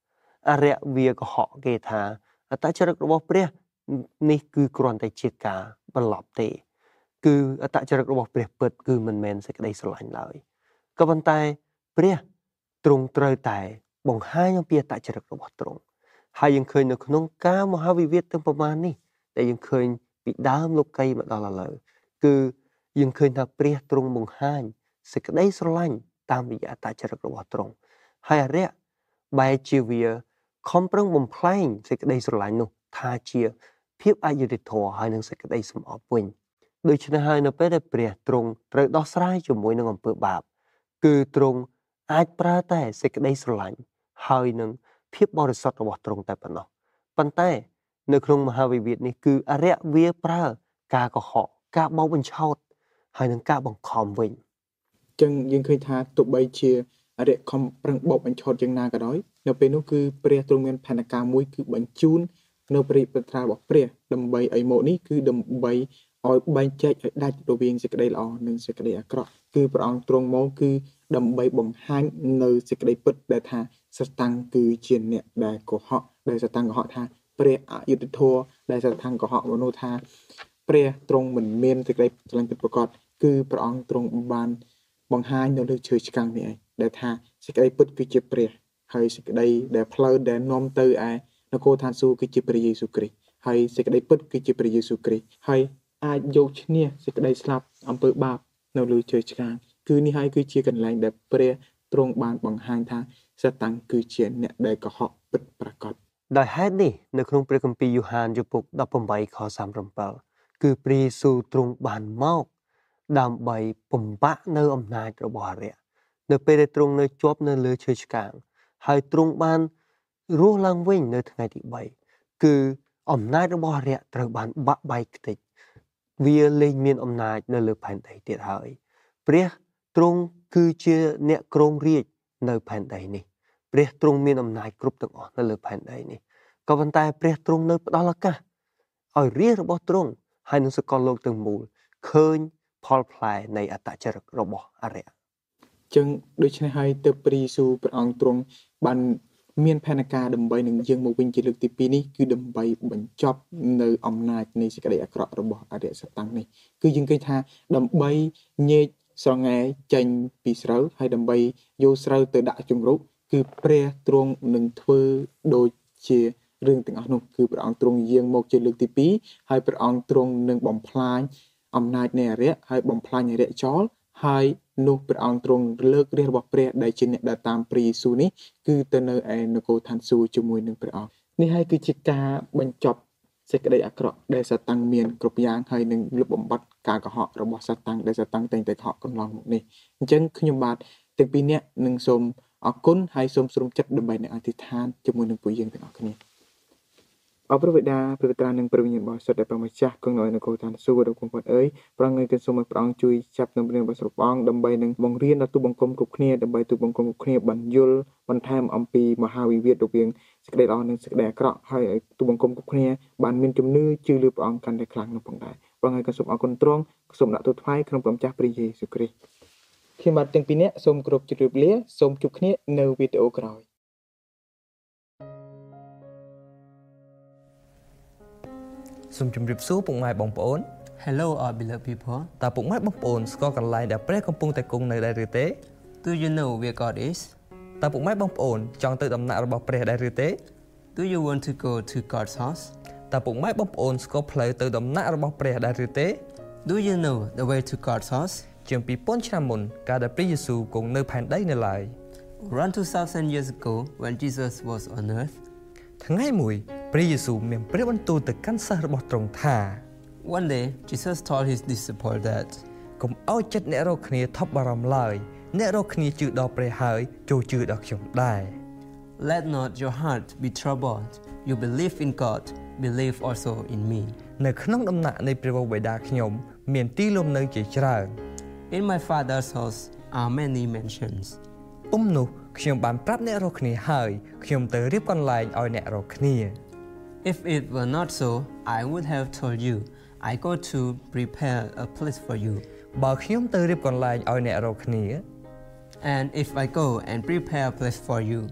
អរិយវាកុហកគេថាអត្តចរិតរបស់ព្រះនេះគឺគ្រាន់តែជាការបន្លប់ទេគឺអត្តចរិតរបស់ព្រះពិតគឺមិនមែនសេចក្តីស្រឡាញ់ឡើយក៏ប៉ុន្តែព្រះទ្រង់ត្រូវតែបង្ហាញអំពីអត្តចរិតរបស់ទ្រង់ហើយយើងឃើញនៅក្នុងការមហាវិវាទទាំងប្រមាណនេះដែលយើងឃើញពីដើមលោកីមកដល់ឥឡូវគឺយើងឃើញថាព្រះទ្រង់បង្ហាញសេចក្តីស្រឡាញ់តាមរយៈអត្តចរិតរបស់ទ្រង់ហើយអរិយបែរជាវាខំប្រឹងបំផ្លែងសេចក្តីស្រឡាញ់នោះថាជាភាពអយុត្តិធម៌ហើយនឹងសេចក្តីសម្អប់វិញដូច្នេះហើយនៅពេលដែលព្រះទ្រង់ត្រូវដោះស្រាយជាមួយនឹងអំពើបាបគឺទ្រង់អាចប្រើតែសេចក្តីស្រឡាញ់ហើយនឹងភាពបរិសុទ្ធរបស់ទ្រង់តែប៉ុណ្ណោះប៉ុន្តែនៅក្នុងមហាវិវាទនេះគឺអរិយវាប្រើការកុហកការបោកបញ្ឆោតហើយនឹងការបង្ខំវិញអញ្ចឹងយើងឃើញថាទោះបីជាអរិយខំប្រឹងបោកបញ្ឆោតយ៉ាងណាក៏ដោយនៅពេលនោះគឺព្រះទ្រង់មានផែនការមួយគឺបញ្ជូននៅព្រះបត្រារបស់ព្រះដើម្បីឲ្យមកនេះគឺដើម្បីឲ្យបែងចែកឲ្យដាច់រវាងសេចក្តីល្អនិងសេចក្តីអាក្រក់គឺព្រះអង្គទ្រង់មកគឺដើម្បីបង្ហាញនៅសេចក្តីពិតដែលថាសតាំងគឺជាអ្នកដែលកុហកដែលសតាំងកុហកថាព្រះអយុត្តិធម៌ដែលសតាំងកុហកមនុស្សថាព្រះទ្រង់មិនមានសេចក្តីស្រឡាញ់ពិតប្រាកដគឺព្រះអង្គទ្រង់បានបង្ហាញនៅលើឈើឆ្កាំងនេះឯងដែលថាសេចក្តីពិតគឺជាព្រះហើយសេចក្តីដែលផ្លូវដែលនាំទៅឯនគរឋានសួគ៌គឺជាព្រះយេស៊ូវគ្រីស្ទហើយសេចក្តីពិតគឺជាព្រះយេស៊ូវគ្រីស្ទហើយអាចយកឈ្នះសេចក្តីស្លាប់អំពើបាបនៅលើឈើឆ្កាងគឺនេះហើយគឺជាកន្លែងដែលព្រះទ្រង់បានបង្ហាញថាសតាំងគឺជាអ្នកដែលកុហកពិតប្រាកដដោយហេតុនេះនៅក្នុងព្រះគម្ពីរយ៉ូហានជំពូកដប់ប្រាំខសាមសិបប្រាំគឺព្រះយេស៊ូវទ្រង់បានមកដើម្បីបំបាក់នៅអំណាចរបស់អរិយនៅពេលដែលទ្រង់នៅជាប់នៅលើឈើឆ្កាងហើយទ្រង់បានរស់ឡើងវិញនៅថ្ងៃទីបីគឺអំណាចរបស់អរិយត្រូវបានបាក់បែកខ្ទេចវាលែងមានអំណាចនៅលើផែនដីទៀតហើយព្រះទ្រង់គឺជាអ្នកគ្រងរាជ្យនៅផែនដីនេះព្រះទ្រង់មានអំណាចគ្រប់ទាំងអស់នៅលើផែនដីនេះក៏ប៉ុន្តែព្រះទ្រង់នៅផ្ដល់ឱកាសឲ្យរាជរបស់ទ្រង់ហើយនឹងសកលលោកទាំងមូលឃើញផលផ្លែនៃអត្តចរិតរបស់អរិយចឹងដូច្នេះហើយទើបព្រះយេស៊ូវព្រះអង្គទ្រង់បានមានផែនការដើម្បីនឹងយើងមកវិញជាលើកទីពីរនេះគឺដើម្បីបញ្ចប់នៅអំណាចនៃសេចក្តីអាក្រក់របស់អរិយសតាំងនេះគឺយើងឃើញថាដើម្បីញែកស្រងែចេញពីស្រូវហើយដើម្បីយកស្រូវទៅដាក់ជំរុកគឺព្រះទ្រង់នឹងធ្វើដូចជារឿងទាំងអស់នោះគឺព្រះអង្គទ្រង់យាងមកជាលើកទីពីរហើយព្រះអង្គទ្រង់នឹងបំផ្លាញអំណាចនៃអរិយហើយបំផ្លាញអរិយចោលហើយនោះព្រះអង្គទ្រង់លើករាជរបស់ព្រះដែលជាអ្នកដែលតាមព្រះយេស៊ូវនេះគឺទៅនៅឯនគរឋានសួគ៌ជាមួយនឹងព្រះអង្គនេះហើយគឺជាការបញ្ចប់សេចក្តីអាក្រក់ដែលសាតាំងមានគ្រប់យ៉ាងហើយនឹងលុបបំបាត់ការកុហករបស់សាតាំងដែលសាតាំងតែងតែកុហកកន្លងមកនេះអញ្ចឹងខ្ញុំបាទទាំងពីរនាក់នឹងសូមអរគុណហើយសូមស្រុំចិត្តដើម្បីនឹងអធិដ្ឋានជាមួយនឹងពួកយើងទាំងអស់គ្នាអរព្រះបិតាព្រះពិត្រានិងព្រះវិញ្ញាណបរិសុទ្ធដែលព្រះម្ចាស់គង់នៅនគរឋានសួគ៌ដ៏គង់ផុតអើយព្រះអង្គក៏សូមឲ្យព្រះអង្គជួយចាប់នៅព្រះរបស់ព្រះអង្គដើម្បីនឹងបង្រៀនដល់ទូបង្គំគ្រប់គ្នាដើម្បីទូបង្គំគ្រប់គ្នាបានយល់បន្ថែមអំពីមហាវិវាទរវាងសេចក្តីល្អនិងសេចក្តីអាក្រក់ហើយឲ្យទូបង្គំគ្រប់គ្នាបានមានជំនឿជឿលើព្រះអង្គកាន់តែខ្លាំងនោះផងដែរព្រះអង្គក៏សូមអរគុណទ្រង់សូមដាក់ទូលថ្វាយក្នុងព្រះម្ចាស់ព្រះយេស៊ូវគ្រីស្ទខ្ញុំបាទទាំងពីរនាក់សូមគោរពជម្រាបលាសូមជួបគ្នានៅវីដេអូក្រោយសូមជម្រាបសួរពុកម៉ែបងប្អូន Hello our beloved people តើពុកម៉ែបងប្អូនស្គាល់កន្លែងដែលព្រះកំពុងតែគង់នៅដែរឬទេ Do you know where God is តើពុកម៉ែបងប្អូនចង់ទៅដំណាក់របស់ព្រះដែរឬទេ Do you want to go to God's house តើពុកម៉ែបងប្អូនស្គាល់ផ្លូវទៅដំណាក់របស់ព្រះដែរឬទេ Do you know the way to God's house ជាងពីរពាន់ឆ្នាំមុនកាលដែលព្រះយេស៊ូវគង់នៅផែនដីនៅឡើយ Around two thousand years ago when Jesus was on earth ថ្ងៃមួយព្រះយេស៊ូវមានព្រះបន្ទូលទៅកាន់សិស្សរបស់ទ្រង់ថា One day Jesus told his disciples that កុំឲ្យចិត្តអ្នករកគ្នាថប់បារម្ភឡើយអ្នករកគ្នាជឿដល់ព្រះហើយចូលជឿដល់ខ្ញុំដែរ Let not your heart be troubled you believe in God believe also in me នៅក្នុងដំណាក់នៃព្រះបិតាខ្ញុំមានទីលំនៅជាច្រើន In my Father's house are many mansions ពុំនោះខ្ញុំបានប្រាប់អ្នករកគ្នាហើយខ្ញុំទៅរៀបកន្លែងឲ្យអ្នករកគ្នា If it were not so I would have told you I go to prepare a place for you បើខ្ញុំទៅរៀបកន្លែងឲ្យអ្នករកគ្នា And if I go and prepare a place for you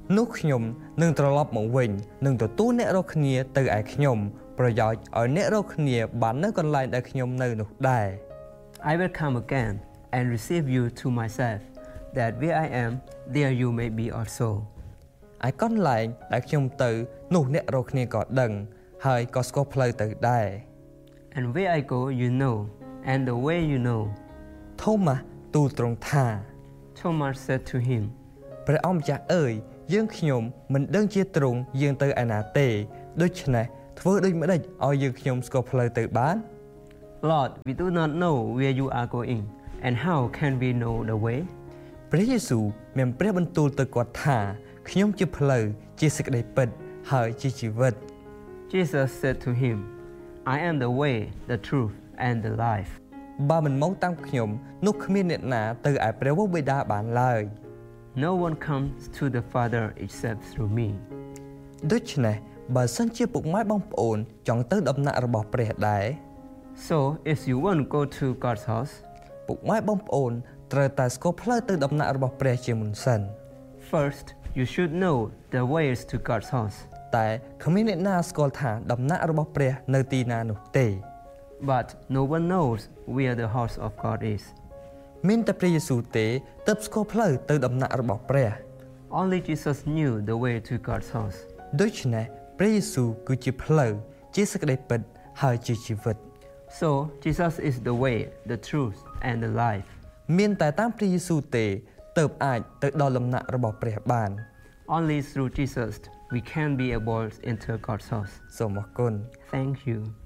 នោះខ្ញុំនឹងត្រឡប់មកវិញនឹងទទួលអ្នករាល់គ្នាទៅឯខ្ញុំប្រយោជន៍ឲ្យអ្នករាល់គ្នាបាននៅកន្លែងដែលខ្ញុំនៅនោះដែរ I will come again and receive you to myself that where I am there you may be also ឯកន្លែងដែលខ្ញុំទៅនោះអ្នករាល់គ្នាក៏ដឹងហើយក៏ស្គាល់ផ្លូវទៅដែរ And where I go you know and the way you know Thomas ទូលទ្រង់ថា Thomas said to him ព្រះអង្គម្ចាស់អើយយើងខ្ញុំមិនដឹងជាទ្រង់យើងទៅឯណាទេដូច្នេះធ្វើដូចម្ដេចឲ្យយើងខ្ញុំស្គាល់ផ្លូវទៅបាន Lord we do not know where you are going and how can we know the way ព្រះយេស៊ូវមានព្រះបន្ទូលទៅគាត់ថាខ្ញុំជាផ្លូវជាសេចក្តីពិតហើយជាជីវិត Jesus said to him I am the way the truth and the life បើមិនមកតាមខ្ញុំនោះគ្មានអ្នកណាទៅឯព្រះវរបិតាបានឡើយ No one comes to the Father except through me ដូច្នេះបើសិនជាពុកម៉ែបងប្អូនចង់ទៅដំណាក់របស់ព្រះដែរ So if you want to go to God's house ពុកម៉ែបងប្អូនត្រូវតែស្គាល់ផ្លូវទៅដំណាក់របស់ព្រះជាមុនសិន First you should know the ways to God's house តែគ្មានអ្នកណាស្គាល់ថាដំណាក់របស់ព្រះនៅទីណានោះទេ But no one knows where the house of God is មានតែព្រះយេស៊ូវទេទើបស្គាល់ផ្លូវទៅដំណាក់របស់ព្រះ Only Jesus knew the way to God's house ដូច្នេះព្រះយេស៊ូវគឺជាផ្លូវជាសេចក្តីពិតហើយជាជីវិត So Jesus is the way the truth and the life មានតែតាមព្រះយេស៊ូវទេទើបអាចទៅដល់ដំណាក់របស់ព្រះបាន Only through Jesus we can be able to enter God's house សូមអរគុណ Thank you